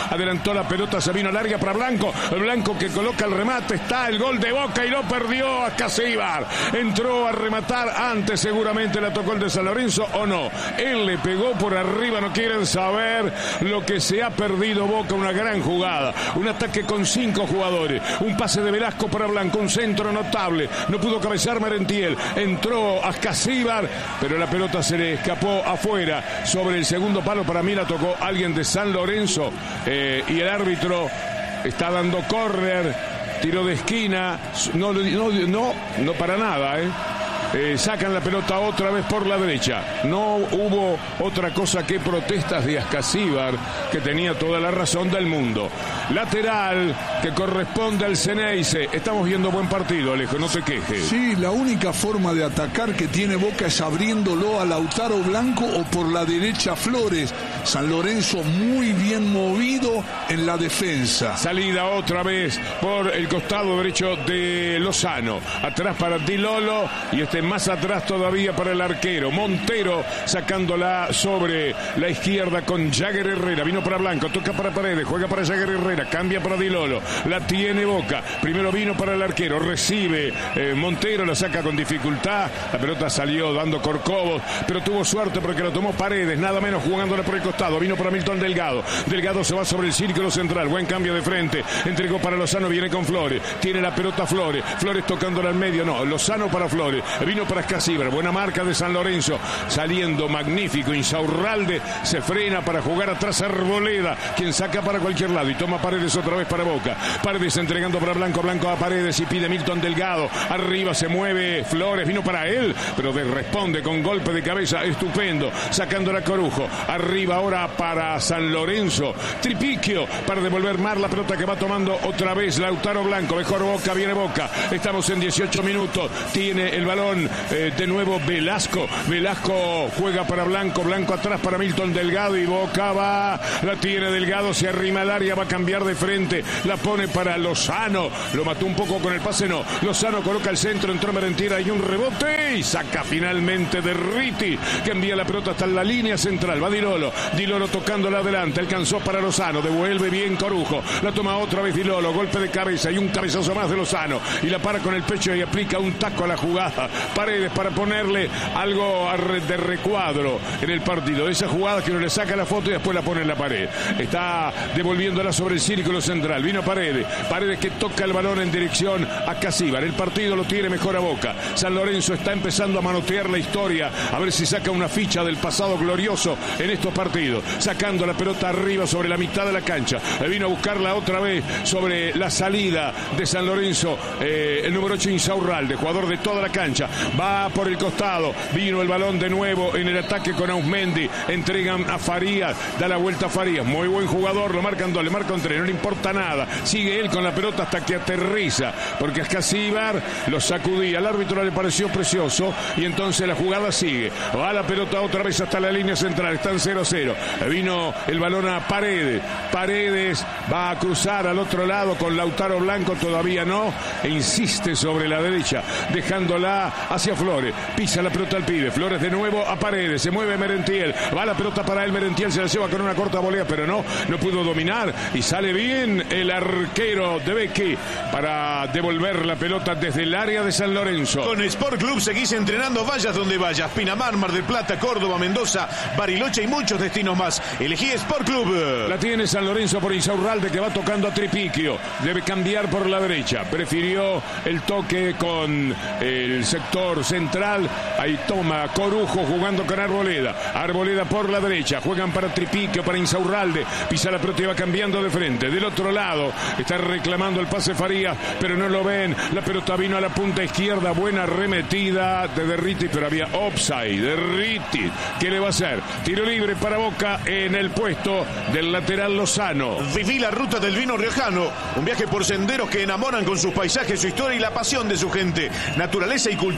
levantó la pelota, se vino larga para Blanco. El Blanco que coloca el remate, está el gol de Boca y lo perdió a Casíbar. Entró a rematar antes, seguramente la tocó el de San Lorenzo o no. Él le pegó por arriba, no quieren saber lo que se ha perdido Boca. Una gran jugada, un ataque con cinco jugadores, un pase de Velasco para Blanco, un centro notable. No pudo cabezar Merentiel, entró a Casíbar, pero la pelota se le escapó afuera. Sobre el segundo palo, para mí la tocó alguien de San Lorenzo, eh, y el árbitro está dando córner, tiro de esquina, no, no, no, no para nada, eh. Eh, sacan la pelota otra vez por la derecha. No hubo otra cosa que protestas de Ascasíbar, que tenía toda la razón del mundo. Lateral que corresponde al Ceneice. Estamos viendo buen partido, Alejo, no te quejes. Sí, la única forma de atacar que tiene Boca es abriéndolo a Lautaro Blanco o por la derecha Flores. San Lorenzo muy bien movido en la defensa. Salida otra vez por el costado derecho de Lozano. Atrás para Di Lolo y este más atrás todavía para el arquero Montero, sacándola sobre la izquierda con Jagger Herrera. Vino para Blanco, toca para Paredes, juega para Jagger Herrera, cambia para Di Lolo, la tiene Boca. Primero vino para el arquero, recibe eh, Montero, la saca con dificultad. La pelota salió dando Corcovos, pero tuvo suerte porque la tomó Paredes, nada menos jugándola por el costado. Vino para Milton Delgado, Delgado se va sobre el círculo central, buen cambio de frente, entregó para Lozano, viene con Flores, tiene la pelota Flores, Flores tocándola al medio, no, Lozano para Flores. Vino para Ascasíbar, buena marca de San Lorenzo, saliendo magnífico. Insaurralde se frena para jugar atrás Arboleda, quien saca para cualquier lado y toma Paredes otra vez para Boca. Paredes entregando para Blanco, Blanco a Paredes y pide Milton Delgado. Arriba se mueve Flores, vino para él, pero responde con golpe de cabeza estupendo, sacándola Corujo. Arriba ahora para San Lorenzo, Tripiquio para devolver más la pelota que va tomando otra vez Lautaro Blanco. Mejor Boca, viene Boca. Estamos en dieciocho minutos, tiene el balón Eh, de nuevo Velasco, Velasco juega para Blanco, Blanco atrás para Milton Delgado y Boca va, la tiene Delgado, se arrima al área, va a cambiar de frente, la pone para Lozano, lo mató un poco con el pase, no, Lozano coloca el centro, entró Merentiel, hay un rebote y saca finalmente de Riti, que envía la pelota hasta la línea central, va Di Lolo, Di Lolo tocándola adelante, alcanzó para Lozano, devuelve bien Corujo, la toma otra vez Di Lolo, golpe de cabeza y un cabezazo más de Lozano y la para con el pecho y aplica un taco a la jugada. Paredes para ponerle algo de recuadro en el partido. Esa jugada que no le saca la foto y después la pone en la pared. Está devolviéndola sobre el círculo central. Vino Paredes. Paredes que toca el balón en dirección a Casíbar. El partido lo tiene mejor a Boca. San Lorenzo está empezando a manotear la historia. A ver si saca una ficha del pasado glorioso en estos partidos. Sacando la pelota arriba sobre la mitad de la cancha. Vino a buscarla otra vez sobre la salida de San Lorenzo. Eh, el número ocho Insaurralde, jugador de toda la cancha. Va por el costado, vino el balón de nuevo en el ataque con Ausmendi, entregan a Farías, da la vuelta a Farías, muy buen jugador, lo marcan dos, le marcan tres, no le importa nada, sigue él con la pelota hasta que aterriza, porque Ascasíbar lo sacudía, al árbitro le pareció precioso y entonces la jugada sigue, va la pelota otra vez hasta la línea central, están cero cero, vino el balón a Paredes, Paredes va a cruzar al otro lado con Lautaro Blanco, todavía no, e insiste sobre la derecha, dejándola hacia Flores, pisa la pelota al pibe, Flores de nuevo a Paredes, se mueve Merentiel, va la pelota para él, Merentiel se la lleva con una corta volea, pero no, no pudo dominar y sale bien el arquero de Becchi para devolver la pelota desde el área de San Lorenzo. Con Sport Club seguís entrenando, vayas donde vayas, Pinamar, Mar del Plata, Córdoba, Mendoza, Bariloche y muchos destinos más. Elegí Sport Club. La tiene San Lorenzo por Insaurralde que va tocando a Tripiquio, debe cambiar por la derecha, prefirió el toque con el sector central, ahí toma Corujo jugando con Arboleda, Arboleda por la derecha, juegan para Tripiquio, para Insaurralde, pisa la pelota y va cambiando de frente, del otro lado está reclamando el pase Farías, pero no lo ven, la pelota vino a la punta izquierda, buena arremetida de Derriti, pero había offside, Derriti, ¿qué le va a hacer? Tiro libre para Boca en el puesto del lateral Lozano. Viví la ruta del vino riojano, un viaje por senderos que enamoran con sus paisajes, su historia y la pasión de su gente, naturaleza y cultura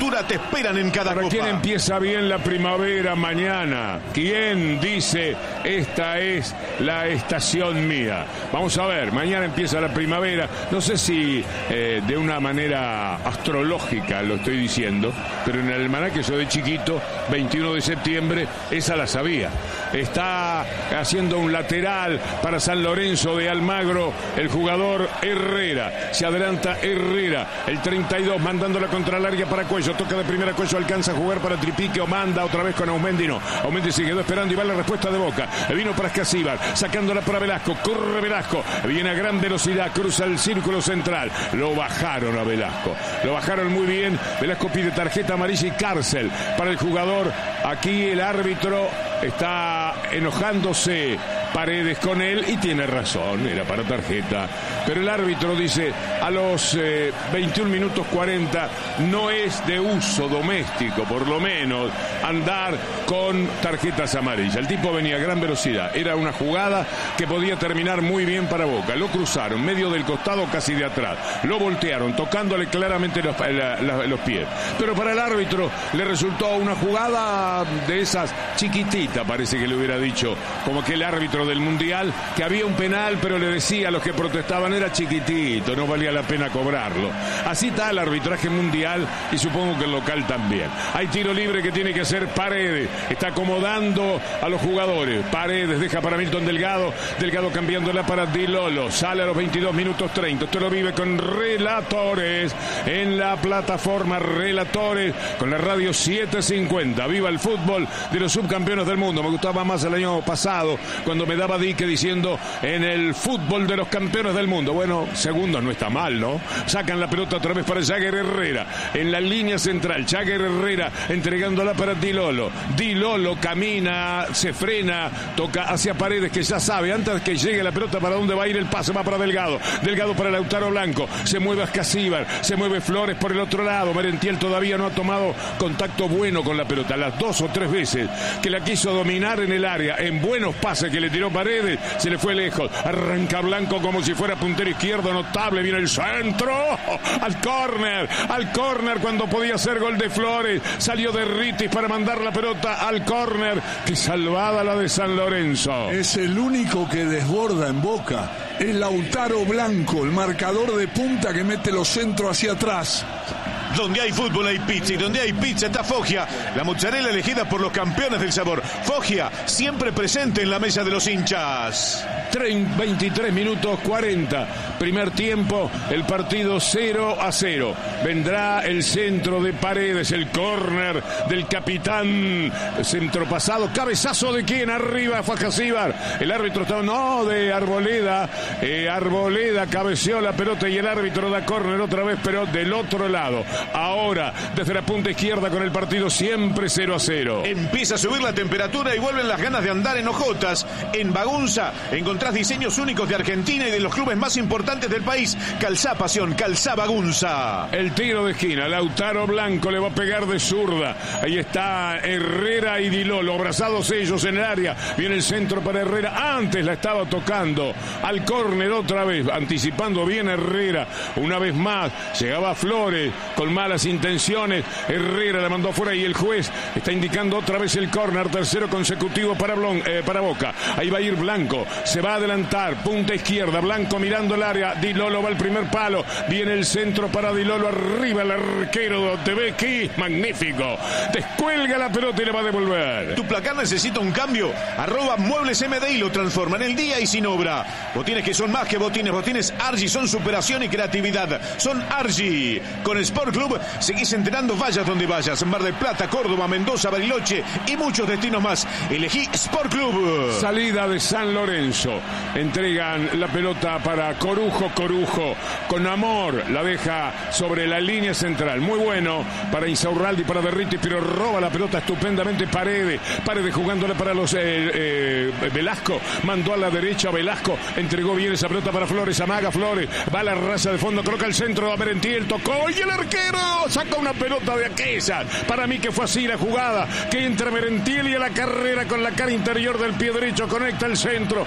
altura te esperan en cada ¿Para copa. quién empieza bien la primavera mañana? ¿Quién dice esta es la estación mía? Vamos a ver, mañana empieza la primavera. No sé si eh, de una manera astrológica lo estoy diciendo, pero en el almanaque yo de chiquito, veintiuno de septiembre, esa la sabía. Está haciendo un lateral para San Lorenzo de Almagro el jugador Herrera. Se adelanta Herrera, el treinta y dos, mandándola contra el área para Cuello. Toca de primera Cuello, alcanza a jugar para Tripique o manda otra vez con Aumendi. No, Aumendi se quedó esperando y va la respuesta de Boca. Vino para Escasíbar, sacándola para Velasco. Corre Velasco, viene a gran velocidad, cruza el círculo central. Lo bajaron a Velasco, lo bajaron muy bien. Velasco pide tarjeta amarilla y cárcel para el jugador. Aquí el árbitro está enojándose Paredes con él y tiene razón, era para tarjeta, pero el árbitro dice a los eh, veintiún minutos cuarenta no es de uso doméstico por lo menos andar con tarjetas amarillas. El tipo venía a gran velocidad, era una jugada que podía terminar muy bien para Boca. Lo cruzaron medio del costado, casi de atrás, lo voltearon tocándole claramente los, la, la, los pies, pero para el árbitro le resultó una jugada de esas chiquitita, parece que le hubiera dicho, como que el árbitro del Mundial, que había un penal, pero le decía a los que protestaban era chiquitito, no valía la pena cobrarlo. Así está el arbitraje mundial y supongo que el local también. Hay tiro libre que tiene que hacer Paredes, está acomodando a los jugadores. Paredes deja para Milton Delgado, Delgado cambiándola para Di Lolo, sale a los veintidós minutos treinta. Usted lo vive con Relatores en la plataforma Relatores con la radio setecientos cincuenta. Viva el fútbol de los subcampeones del mundo. Me gustaba más el año pasado cuando me daba dique diciendo en el fútbol de los campeones del mundo. Bueno, segundos no está mal, ¿no? Sacan la pelota otra vez para Jagger Herrera en la línea central. Jagger Herrera entregándola para Di Lolo. Di Lolo camina, se frena, toca hacia Paredes, que ya sabe antes que llegue la pelota para dónde va a ir el pase. Va para Delgado, Delgado para Lautaro Blanco, se mueve Ascasíbar, se mueve Flores por el otro lado. Merentiel todavía no ha tomado contacto bueno con la pelota. Las dos o tres veces que la quiso dominar en el área, en buenos pases que le tiró Paredes, se le fue lejos. Arranca Blanco como si fuera puntero izquierdo, notable, viene el centro, al córner, al córner cuando podía ser gol de Flores, salió de Ritis para mandar la pelota al córner. Qué salvada la de San Lorenzo. Es el único que desborda en Boca, es Lautaro Blanco, el marcador de punta que mete los centros hacia atrás. Donde hay fútbol hay pizza, y donde hay pizza está Foggia, la mozzarella elegida por los campeones del sabor. Foggia, siempre presente en la mesa de los hinchas. veintitrés minutos cuarenta, primer tiempo, el partido cero a cero. Vendrá el centro de Paredes, el córner del capitán, centro pasado, cabezazo de quién, arriba fue Ascasíbar, el árbitro está, no, de Arboleda, eh, Arboleda cabeceó la pelota y el árbitro da córner otra vez, pero del otro lado. Ahora, desde la punta izquierda con el partido siempre cero a cero. Empieza a subir la temperatura y vuelven las ganas de andar en hojotas. En Bagunza encontrás diseños únicos de Argentina y de los clubes más importantes del país. Calzá Pasión, calzá Bagunza. El tiro de esquina, Lautaro Blanco le va a pegar de zurda. Ahí está Herrera y Di Lolo, abrazados ellos en el área. Viene el centro para Herrera. Antes la estaba tocando al córner otra vez, anticipando bien Herrera. Una vez más, llegaba Flores con malas intenciones. Herrera la mandó afuera y el juez está indicando otra vez el córner, tercero consecutivo para, Blon, eh, para Boca. Ahí va a ir Blanco, se va a adelantar, punta izquierda, Blanco mirando el área, Di Lolo va al primer palo, viene el centro para Di Lolo, arriba el arquero de Becky, magnífico, descuelga la pelota y le va a devolver. Tu placar necesita un cambio, arroba Muebles M D y lo transforma en el día y sin obra. Botines que son más que botines, botines Argy son superación y creatividad, son Argy. Con Sport Club seguís entrenando vayas donde vayas, Mar del Plata, Córdoba, Mendoza, Bariloche y muchos destinos más. Elegí Sport Club. Salida de San Lorenzo, entregan la pelota para Corujo, Corujo con amor la deja sobre la línea central, muy bueno para Insaurralde y para Derriti, pero roba la pelota estupendamente Paredes, Paredes jugándola para los eh, eh, Velasco, mandó a la derecha Velasco, entregó bien esa pelota para Flores, amaga Flores, va a la raza de fondo, coloca el centro a Merentiel, tocó y el arquero saca una pelota de aquella. Para mí que fue así la jugada, que entra Merentiel y a la carrera con la cara interior del pie derecho conecta el centro que había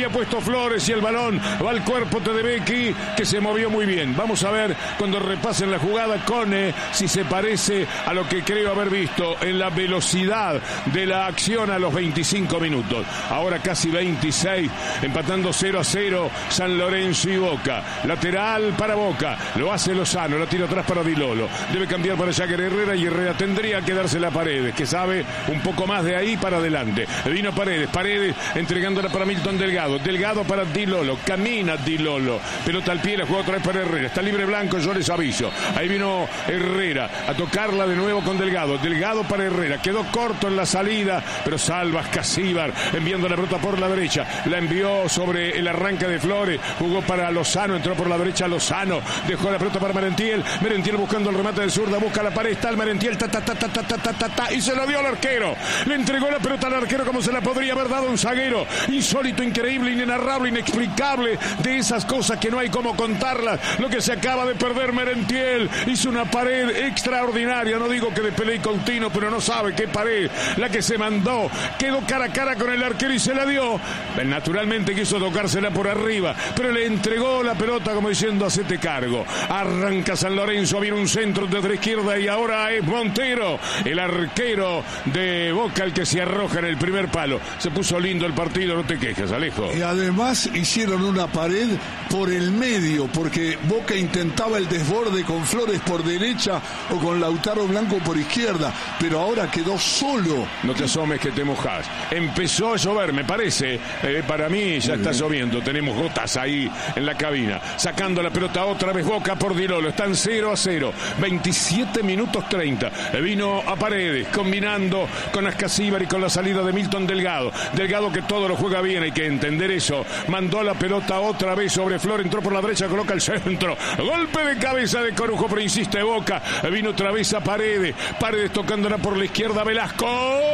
había puesto Flores y el balón va al cuerpo de Becky, que se movió muy bien. Vamos a ver cuando repasen la jugada Cone si se parece a lo que creo haber visto en la velocidad de la acción a los veinticinco minutos. Ahora casi veintiséis, empatando cero a cero San Lorenzo y Boca. Lateral para Boca, lo hace Lozano, la tira atrás para Di Lolo. Debe cambiar para Jagger Herrera y Herrera tendría que dársela a Paredes, que sabe un poco más de ahí para adelante. Vino Paredes, Paredes entregándola para Milton Delgado, Delgado para Di Lolo, camina Di Lolo, pelota al pie, la juega otra vez para Herrera, está libre Blanco, yo les aviso. Ahí vino Herrera a tocarla de nuevo con Delgado, Delgado para Herrera, quedó corto en la salida, pero salva Casíbar enviando la pelota por la derecha, la envió sobre el arranque de Flores, jugó para Lozano, entró por la derecha Lozano, dejó la pelota para Merentiel, Merentiel buscando el remate del zurda, busca la pared, está el Merentiel, ta, ta, ta, ta, ta, ta, ta, ta, y se lo dio al arquero, le entregó la pelota al arquero como se la podría haber dado un zaguero, insólito, increíble, inenarrable, inexplicable, de esas cosas que no hay como contarlas, lo que se acaba de perder Merentiel, hizo una pared extraordinaria, no digo que de Pelé y Coutinho, pero no sabe qué pared, la que se mandó, quedó cara a cara con el arquero y se la dio, naturalmente quiso tocársela por arriba, pero le entregó la pelota como diciendo hacete cargo, arranca San Lorenzo, viene un centro desde la izquierda y ahora es Montero, el arquero de Boca, el que se arroja en el primer palo, se puso lindo el partido, no te quejes, Alejo. Y además hicieron una pared por el medio, porque Boca intentaba el desborde con Flores por derecha o con Lautaro Blanco por izquierda, pero ahora quedó solo. No te asomes que te mojás. Empezó a llover, me parece, eh, para mí ya está lloviendo, tenemos gotas ahí en la cabina, sacando la pelota otra vez Boca por Di Lolo, están cero a cero, veintisiete minutos treinta, vino a Paredes, combinando con Ascasíbar y con la salida de Milton Delgado, Delgado que todo lo juega bien, hay que entender eso, mandó la pelota otra vez sobre Flor, entró por la derecha, coloca el centro, golpe de cabeza de Corujo, pero insiste Boca, vino otra vez a Paredes, Paredes tocándola por la izquierda, Velasco,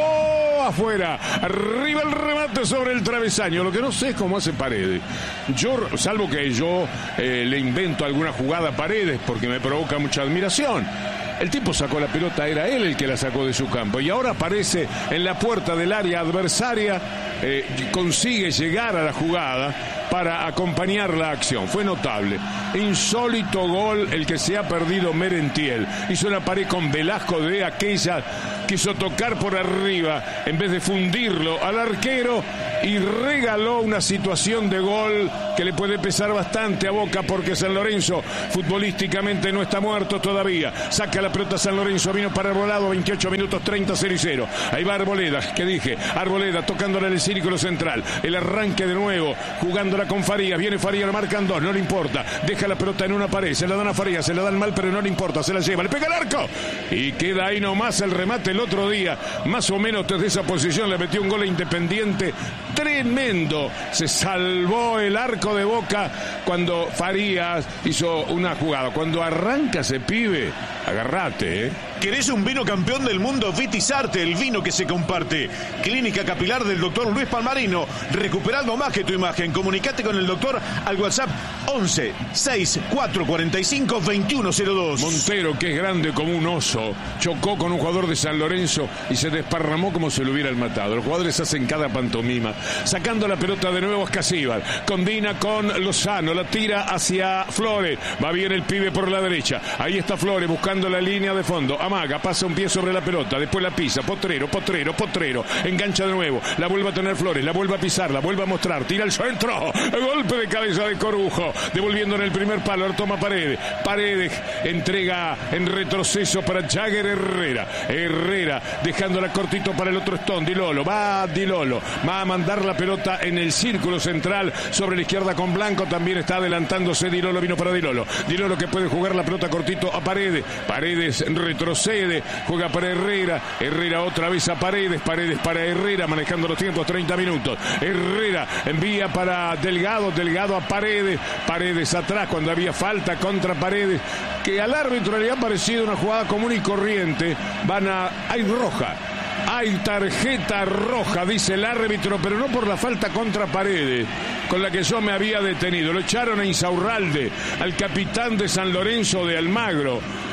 afuera, arriba el remate sobre el travesaño, lo que no sé es cómo hace Paredes, yo, salvo que yo eh, le invento alguna jugada a Paredes, porque me provoca mucha admiración. El tipo sacó la pelota, era él el que la sacó de su campo y ahora aparece en la puerta del área adversaria, eh, consigue llegar a la jugada para acompañar la acción. Fue notable. Insólito gol el que se ha perdido Merentiel. Hizo una pared con Velasco de aquella, quiso tocar por arriba en vez de fundirlo al arquero y regaló una situación de gol que le puede pesar bastante a Boca porque San Lorenzo futbolísticamente no está muerto todavía. Saca la pelota San Lorenzo, vino para Arbolado, veintiocho minutos treinta, cero y cero. Ahí va Arboleda, que dije, Arboleda tocándole en el círculo central. El arranque de nuevo, jugándola con Farías, viene Farías, lo marcan dos, no le importa. Deja la pelota en una pared, se la dan a Farías, se la dan mal, pero no le importa, se la lleva, le pega el arco y queda ahí nomás el remate. El otro día, más o menos desde esa posición, le metió un gol a Independiente tremendo. Se salvó el arco de Boca cuando Farías hizo una jugada. Cuando arranca ese pibe, agarrate, ¿eh? ¿Querés un vino campeón del mundo? Vitizarte, el vino que se comparte. Clínica Capilar del doctor Luis Palmarino. Recuperando más que tu imagen. Comunicate con el doctor al WhatsApp once sesenta y cuatro cuarenta y cinco veintiuno cero dos. Montero, que es grande como un oso, chocó con un jugador de San Lorenzo y se desparramó como si lo hubieran matado. Los jugadores hacen cada pantomima. Sacando la pelota de nuevo a Casíbar. Combina con Lozano, la tira hacia Flores. Va bien el pibe por la derecha. Ahí está Flores buscando la línea de fondo. Amaga, pasa un pie sobre la pelota, después la pisa, Potrero, Potrero, Potrero, engancha de nuevo, la vuelve a tener Flores, la vuelve a pisar, la vuelve a mostrar, tira el centro, golpe de cabeza de Corujo, devolviendo en el primer palo, toma Paredes, Paredes entrega en retroceso para Jagger Herrera, Herrera dejándola cortito para el otro Stone, Di Lolo, va Di Lolo, va a mandar la pelota en el círculo central sobre la izquierda con Blanco, también está adelantándose Di Lolo, vino para Di Lolo, Di Lolo que puede jugar la pelota cortito a Paredes, Paredes retrocede, juega para Herrera, Herrera otra vez a Paredes, Paredes para Herrera, manejando los tiempos, treinta minutos, Herrera envía para Delgado, Delgado a Paredes, Paredes atrás cuando había falta contra Paredes, que al árbitro le ha parecido una jugada común y corriente, van a, hay roja, hay tarjeta roja, dice el árbitro, pero no por la falta contra Paredes, con la que yo me había detenido, lo echaron a Insaurralde, al capitán de San Lorenzo de Almagro,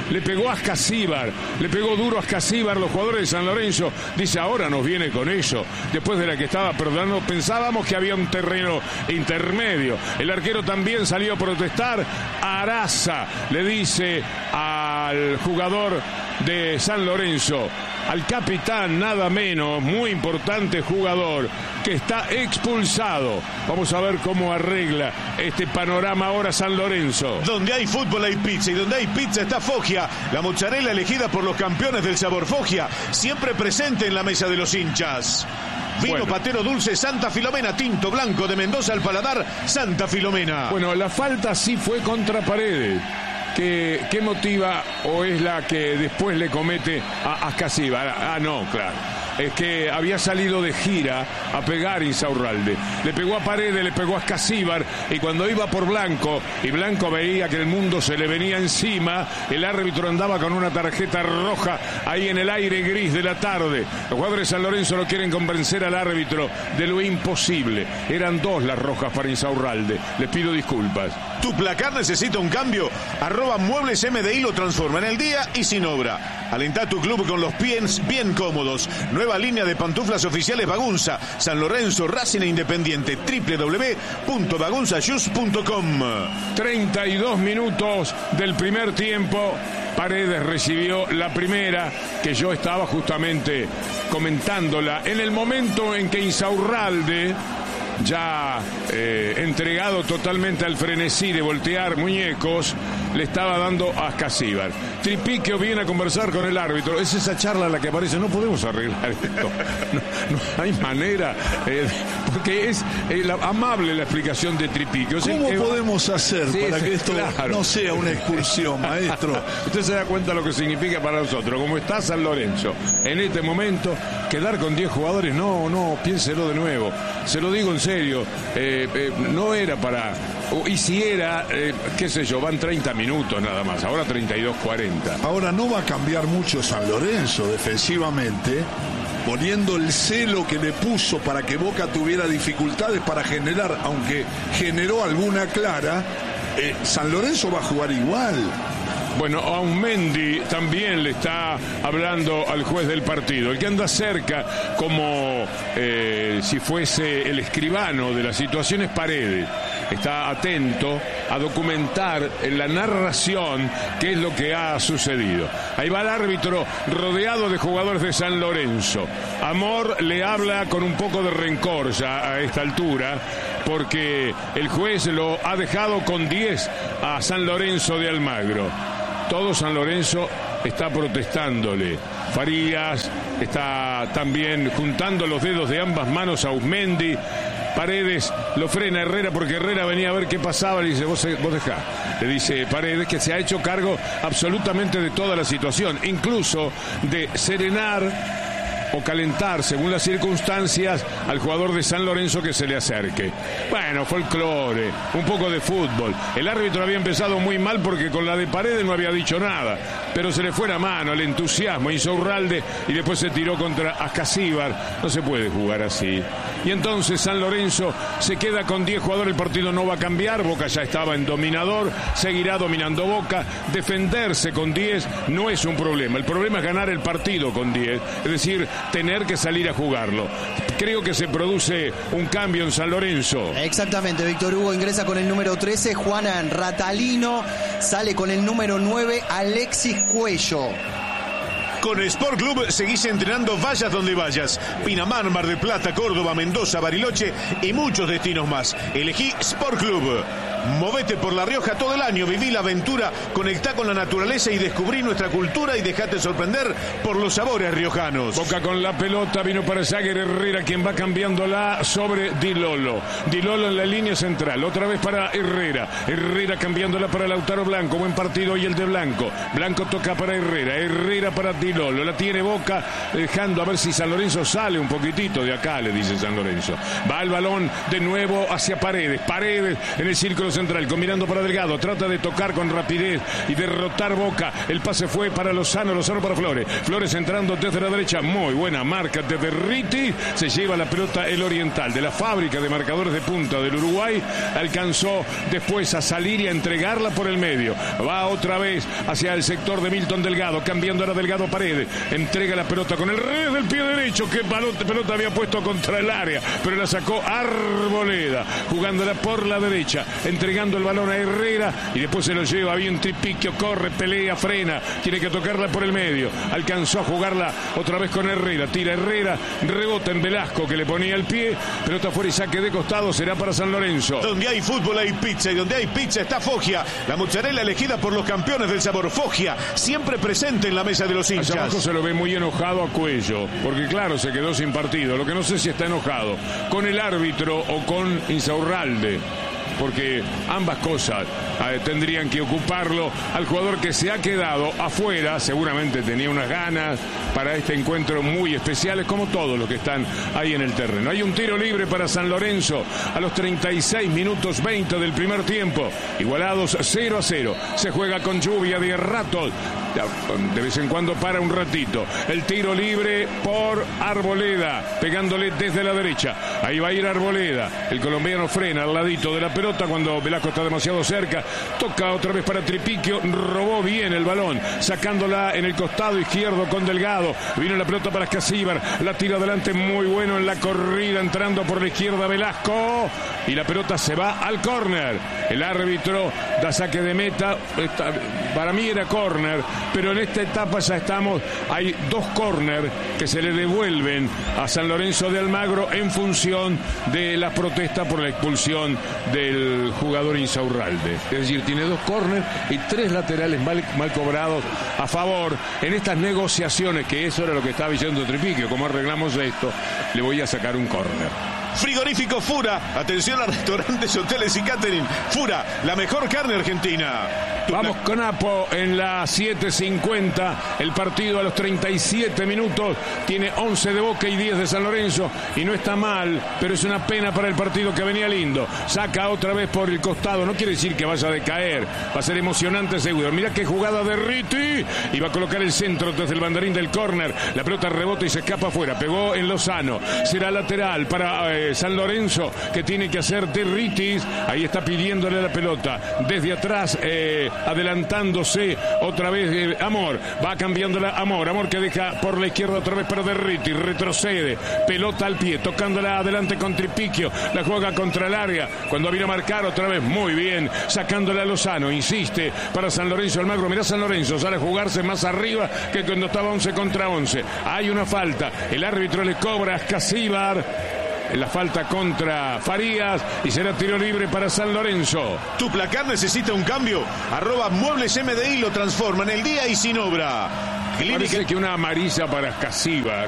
le pegó a Ascasíbar, le pegó duro a Ascasíbar, los jugadores de San Lorenzo. Dice, ahora nos viene con eso, después de la que estaba perdonando, pensábamos que había un terreno intermedio. El arquero también salió a protestar. Araza le dice al jugador de San Lorenzo, al capitán, nada menos, muy importante jugador, que está expulsado. Vamos a ver cómo arregla este panorama ahora San Lorenzo. Donde hay fútbol hay pizza, y donde hay pizza está Foggia, la mozzarella elegida por los campeones del sabor. Foggia, siempre presente en la mesa de los hinchas. Vino bueno. Patero dulce Santa Filomena, tinto blanco de Mendoza al paladar, Santa Filomena. Bueno, la falta sí fue contra Paredes. ¿Qué, qué motiva o es la que después le comete a Ascasíbar? Ah, no, claro. Es que había salido de gira a pegar Insaurralde. Le pegó a Paredes, le pegó a Ascasíbar, y cuando iba por Blanco, y Blanco veía que el mundo se le venía encima, el árbitro andaba con una tarjeta roja ahí en el aire gris de la tarde. Los jugadores de San Lorenzo lo quieren convencer al árbitro de lo imposible. Eran dos las rojas para Insaurralde. Les pido disculpas. ¿Tu placar necesita un cambio? Arroba Muebles M D I lo transforma en el día y sin obra. Alentá tu club con los pies bien cómodos. Nueva línea de pantuflas oficiales Bagunza, San Lorenzo, Racing e Independiente. doble u doble u doble u punto bagunza shoes punto com. treinta y dos minutos del primer tiempo. Paredes recibió la primera, que yo estaba justamente comentándola en el momento en que Insaurralde, ya eh, entregado totalmente al frenesí de voltear muñecos, le estaba dando a Ascasíbar. Tripiquio viene a conversar con el árbitro. Es esa charla en la que aparece, no podemos arreglar esto, no, no hay manera, eh, porque es eh, la, amable la explicación de Tripiquio. ¿Cómo eh, podemos hacer sí, para que esto claro. no sea una excursión, maestro? Usted se da cuenta lo que significa para nosotros, como está San Lorenzo en este momento, quedar con diez jugadores, no, no, piénselo de nuevo, se lo digo en serio, eh, eh, no era para, y si era, eh, qué sé yo, van treinta minutos nada más, ahora treinta y dos cuarenta. Ahora no va a cambiar mucho San Lorenzo defensivamente, poniendo el celo que le puso para que Boca tuviera dificultades para generar, aunque generó alguna clara, eh, San Lorenzo va a jugar igual. Bueno, Aumendi también le está hablando al juez del partido. El que anda cerca, como eh, si fuese el escribano de la situación, es Paredes. Está atento a documentar en la narración qué es lo que ha sucedido. Ahí va el árbitro rodeado de jugadores de San Lorenzo. Amor le habla con un poco de rencor ya a esta altura, porque el juez lo ha dejado con diez a San Lorenzo de Almagro. Todo San Lorenzo está protestándole. Farías está también juntando los dedos de ambas manos a Aumendi. Paredes lo frena Herrera porque Herrera venía a ver qué pasaba. Le dice, vos, vos dejá. Le dice Paredes, que se ha hecho cargo absolutamente de toda la situación, incluso de serenar o calentar, según las circunstancias, al jugador de San Lorenzo que se le acerque. Bueno, folclore, un poco de fútbol. El árbitro había empezado muy mal porque con la de Paredes no había dicho nada, pero se le fue la mano, el entusiasmo, Insaurralde, y después se tiró contra Ascasíbar. No se puede jugar así. Y entonces San Lorenzo se queda con diez jugadores, el partido no va a cambiar, Boca ya estaba en dominador, seguirá dominando Boca. Defenderse con diez no es un problema, el problema es ganar el partido con diez, es decir, tener que salir a jugarlo. Creo que se produce un cambio en San Lorenzo. Exactamente, Víctor Hugo ingresa con el número trece, Juanan Ratalino, sale con el número nueve, Alexis Cuello. Con Sport Club seguís entrenando vayas donde vayas. Pinamar, Mar del Plata, Córdoba, Mendoza, Bariloche y muchos destinos más. Elegí Sport Club. Movete por La Rioja todo el año, viví la aventura, conectá con la naturaleza y descubrí nuestra cultura y dejate sorprender por los sabores riojanos. Boca con la pelota, vino para Jagger Herrera, quien va cambiándola sobre Di Lolo. Di Lolo en la línea central, otra vez para Herrera. Herrera cambiándola para Lautaro Blanco, buen partido y el de Blanco. Blanco toca para Herrera, Herrera para Di Lolo, la tiene Boca, dejando a ver si San Lorenzo sale un poquitito de acá, le dice San Lorenzo. Va el balón de nuevo hacia Paredes, Paredes en el círculo central, combinando para Delgado, trata de tocar con rapidez y derrotar Boca. El pase fue para Lozano, Lozano para Flores. Flores entrando desde la derecha, muy buena marca de Derriti. Se lleva la pelota el Oriental, de la fábrica de marcadores de punta del Uruguay. Alcanzó después a salir y a entregarla por el medio. Va otra vez hacia el sector de Milton Delgado, cambiando ahora Delgado Paredes. Entrega la pelota con el revés del pie derecho, que pelota había puesto contra el área, pero la sacó Arboleda, jugándola por la derecha, entregando el balón a Herrera y después se lo lleva bien Tripiquio, corre, pelea, frena, tiene que tocarla por el medio. Alcanzó a jugarla otra vez con Herrera, tira Herrera, rebota en Velasco que le ponía el pie, pelota fuera y saque de costado, será para San Lorenzo. Donde hay fútbol hay pizza y donde hay pizza está Foggia, la mozzarella elegida por los campeones del sabor. Foggia, siempre presente en la mesa de los hinchas. Allá abajo se lo ve muy enojado a Cuello, porque claro, se quedó sin partido. Lo que no sé si está enojado con el árbitro o con Insaurralde, porque ambas cosas eh, tendrían que ocuparlo al jugador que se ha quedado afuera. Seguramente tenía unas ganas para este encuentro muy especiales, como todos los que están ahí en el terreno. Hay un tiro libre para San Lorenzo a los treinta y seis minutos veinte del primer tiempo, igualados cero a cero. Se juega con lluvia de ratos, de vez en cuando para un ratito. El tiro libre por Arboleda, pegándole desde la derecha. Ahí va a ir Arboleda, el colombiano frena al ladito de la pelota cuando Velasco está demasiado cerca, toca otra vez para Tripiquio, robó bien el balón, sacándola en el costado izquierdo con Delgado. Vino la pelota para Escasíbar, la tira adelante, muy bueno en la corrida, entrando por la izquierda Velasco, y la pelota se va al córner. El árbitro da saque de meta, esta, para mí era córner, pero en esta etapa ya estamos, hay dos córner que se le devuelven a San Lorenzo de Almagro en función de la protesta por la expulsión del jugador Insaurralde. Es decir, tiene dos córner y tres laterales mal, mal cobrados a favor. En estas negociaciones, que eso era lo que estaba diciendo Tripiquio, como arreglamos esto, le voy a sacar un córner. Frigorífico Fura, atención a restaurantes, hoteles y catering. Fura, la mejor carne argentina. Vamos con Apo en la siete cincuenta, el partido a los treinta y siete minutos, tiene once de Boca y diez de San Lorenzo, y no está mal, pero es una pena para el partido que venía lindo. Saca otra vez por el costado, no quiere decir que vaya a decaer, va a ser emocionante seguro. Mira qué jugada de Riti, y va a colocar el centro desde el banderín del córner, la pelota rebota y se escapa afuera, pegó en Lozano, será lateral para eh, San Lorenzo, que tiene que hacer de Ritis, ahí está pidiéndole la pelota, desde atrás, eh, adelantándose otra vez eh, Amor, va cambiándola Amor, Amor que deja por la izquierda otra vez para Derriti, retrocede, pelota al pie, tocándola adelante con Tripiquio, la juega contra el área, cuando viene a marcar otra vez, muy bien, sacándola a Lozano, insiste para San Lorenzo Almagro. Mirá San Lorenzo, sale a jugarse más arriba que cuando estaba once contra once, hay una falta, el árbitro le cobra a Escasíbar la falta contra Farías y será tiro libre para San Lorenzo. ¿Tu placar necesita un cambio? Arroba Muebles M D I lo transforma en el día y sin obra. Clínica... Parece que una amarilla para Escasíbar,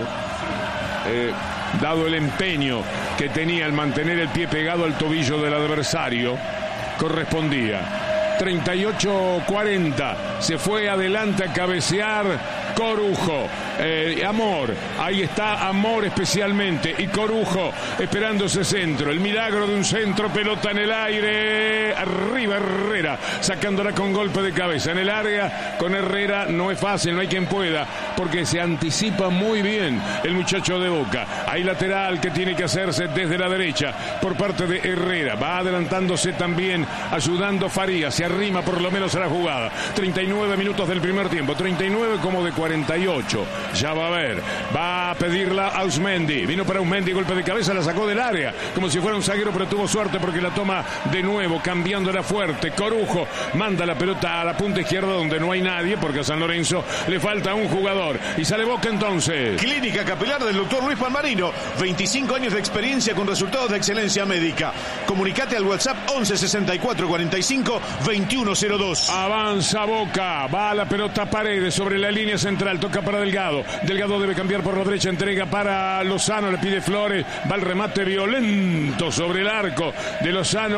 eh, dado el empeño que tenía al mantener el pie pegado al tobillo del adversario, correspondía. treinta y ocho cuarenta, se fue adelante a cabecear Corujo, eh, Amor, ahí está Amor especialmente, y Corujo esperando ese centro, el milagro de un centro, pelota en el aire, arriba Herrera, sacándola con golpe de cabeza en el área, con Herrera no es fácil, no hay quien pueda, porque se anticipa muy bien el muchacho de Boca. Hay lateral que tiene que hacerse desde la derecha por parte de Herrera, va adelantándose también, ayudando Farías, se arrima por lo menos a la jugada. treinta y nueve minutos del primer tiempo, treinta y nueve como de cuarenta y ocho, ya va a ver, va a pedirla a Ausmendi, vino para Ausmendi, golpe de cabeza, la sacó del área, como si fuera un zaguero, pero tuvo suerte porque la toma de nuevo, cambiándola fuerte. Corujo manda la pelota a la punta izquierda donde no hay nadie, porque a San Lorenzo le falta un jugador, y sale Boca entonces. Clínica Capilar del doctor Luis Palmarino, veinticinco años de experiencia con resultados de excelencia médica. Comunicate al WhatsApp once sesenta y cuatro cuarenta y cinco veintiuno cero dos. Avanza Boca, va a la pelota Paredes sobre la línea central, toca para Delgado, Delgado debe cambiar por la derecha, entrega para Lozano, le pide Flores, va el remate violento sobre el arco de Lozano,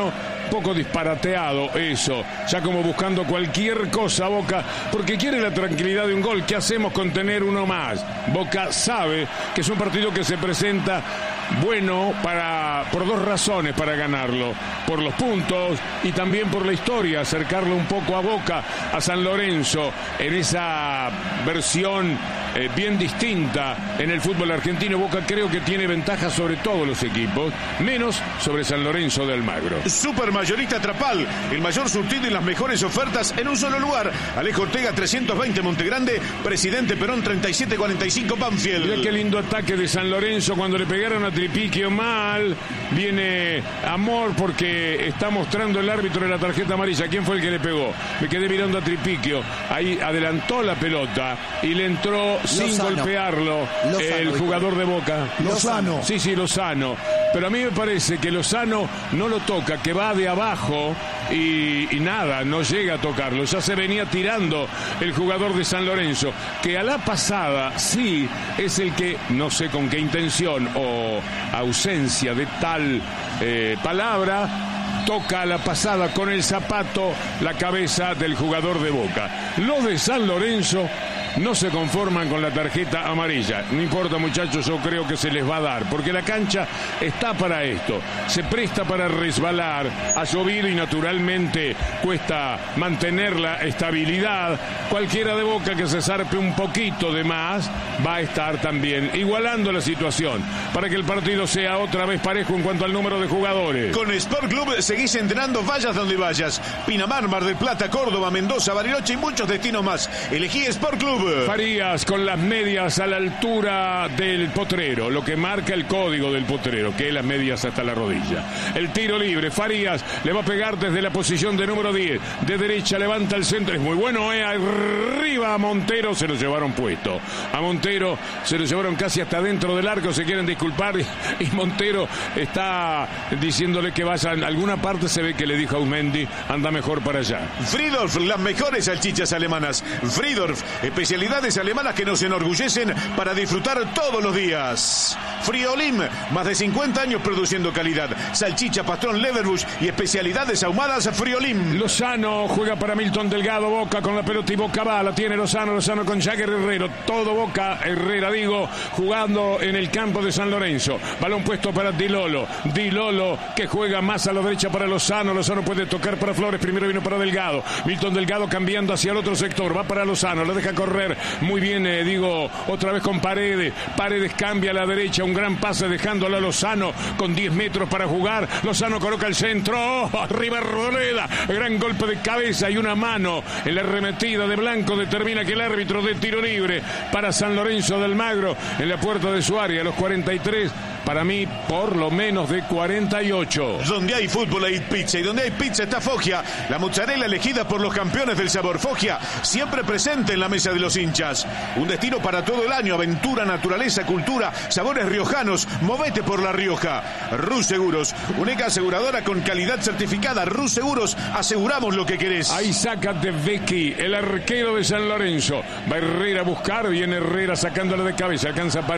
poco disparateado eso, ya como buscando cualquier cosa Boca, porque quiere la tranquilidad de un gol. ¿Qué hacemos con tener uno más? Boca sabe que es un partido que se presenta bueno para por dos razones para ganarlo, por los puntos y también por la historia, acercarlo un poco a Boca, a San Lorenzo, en esa versión eh, bien distinta en el fútbol argentino. Boca creo que tiene ventaja sobre todos los equipos, menos sobre San Lorenzo de Almagro. Supermayorista Trapal, el mayor surtido y las mejores ofertas en un solo lugar. Alejo Ortega trescientos veinte Montegrande, Presidente Perón treinta y siete cuarenta y cinco Banfield. Mirá qué lindo ataque de San Lorenzo cuando le pegaron a Tripiquio mal. Viene Amor porque está mostrando el árbitro de la tarjeta amarilla. ¿Quién fue el que le pegó? Me quedé mirando a Tripiquio. Ahí adelantó la pelota y le entró sin Lozano. golpearlo Lozano, el jugador de Boca. Lozano. Sí, sí, Lozano. Pero a mí me parece que Lozano no lo toca, que va de abajo y, y nada, no llega a tocarlo. Ya se venía tirando el jugador de San Lorenzo, que a la pasada sí es el que, no sé con qué intención o ausencia de tal eh, palabra, toca a la pasada con el zapato la cabeza del jugador de Boca. Los de San Lorenzo no se conforman con la tarjeta amarilla. No importa, muchachos, yo creo que se les va a dar, porque la cancha está para esto. Se presta para resbalar, ha llovido y naturalmente cuesta mantener la estabilidad. Cualquiera de Boca que se zarpe un poquito de más va a estar también igualando la situación para que el partido sea otra vez parejo en cuanto al número de jugadores. Con Sport Club seguís entrenando, vayas donde vayas. Pinamar, Mar del Plata, Córdoba, Mendoza, Bariloche y muchos destinos más. Elegí Sport Club. Farías con las medias a la altura del potrero, lo que marca el código del potrero, que es las medias hasta la rodilla. El tiro libre, Farías le va a pegar desde la posición de número diez, de derecha levanta el centro, es muy bueno, eh, arriba a Montero, se lo llevaron puesto. A Montero se lo llevaron casi hasta dentro del arco, se quieren disculpar y, y Montero está diciéndole que vaya a alguna parte, se ve que le dijo a Aumendi, anda mejor para allá. Fridolf, las mejores salchichas alemanas. Fridolf, especialidades alemanas que nos enorgullecen para disfrutar todos los días. Friolim, más de cincuenta años produciendo calidad. Salchicha, pastrón, Leverbush y especialidades ahumadas Friolim. Lozano juega para Milton Delgado, Boca con la pelota y Boca va, la tiene Lozano, Lozano con Jagger Herrero, todo Boca, Herrera digo, jugando en el campo de San Lorenzo. Balón puesto para Di Lolo, Di Lolo que juega más a la derecha para Lozano, Lozano puede tocar para Flores, primero vino para Delgado, Milton Delgado cambiando hacia el otro sector, va para Lozano, la deja correr muy bien, eh, digo, otra vez con Paredes, Paredes cambia a la derecha, un gran pase dejándolo a Lozano con diez metros para jugar, Lozano coloca el centro, oh, arriba Arboleda, gran golpe de cabeza y una mano en la arremetida de Blanco determina que el árbitro de tiro libre para San Lorenzo de Almagro en la puerta de su área, a los cuarenta y tres, para mí por lo menos de cuarenta y ocho. Donde hay fútbol hay pizza y donde hay pizza está Foggia, la mozzarella elegida por los campeones del sabor. Foggia, siempre presente en la mesa de los hinchas. Un destino para todo el año, aventura, naturaleza, cultura, sabores riojanos. Movete por La Rioja. Rus Seguros, única aseguradora con calidad certificada. Rus Seguros, aseguramos lo que querés. Ahí saca de Vecchi, el arquero de San Lorenzo. Va Herrera a buscar, viene Herrera sacándola de cabeza, alcanza para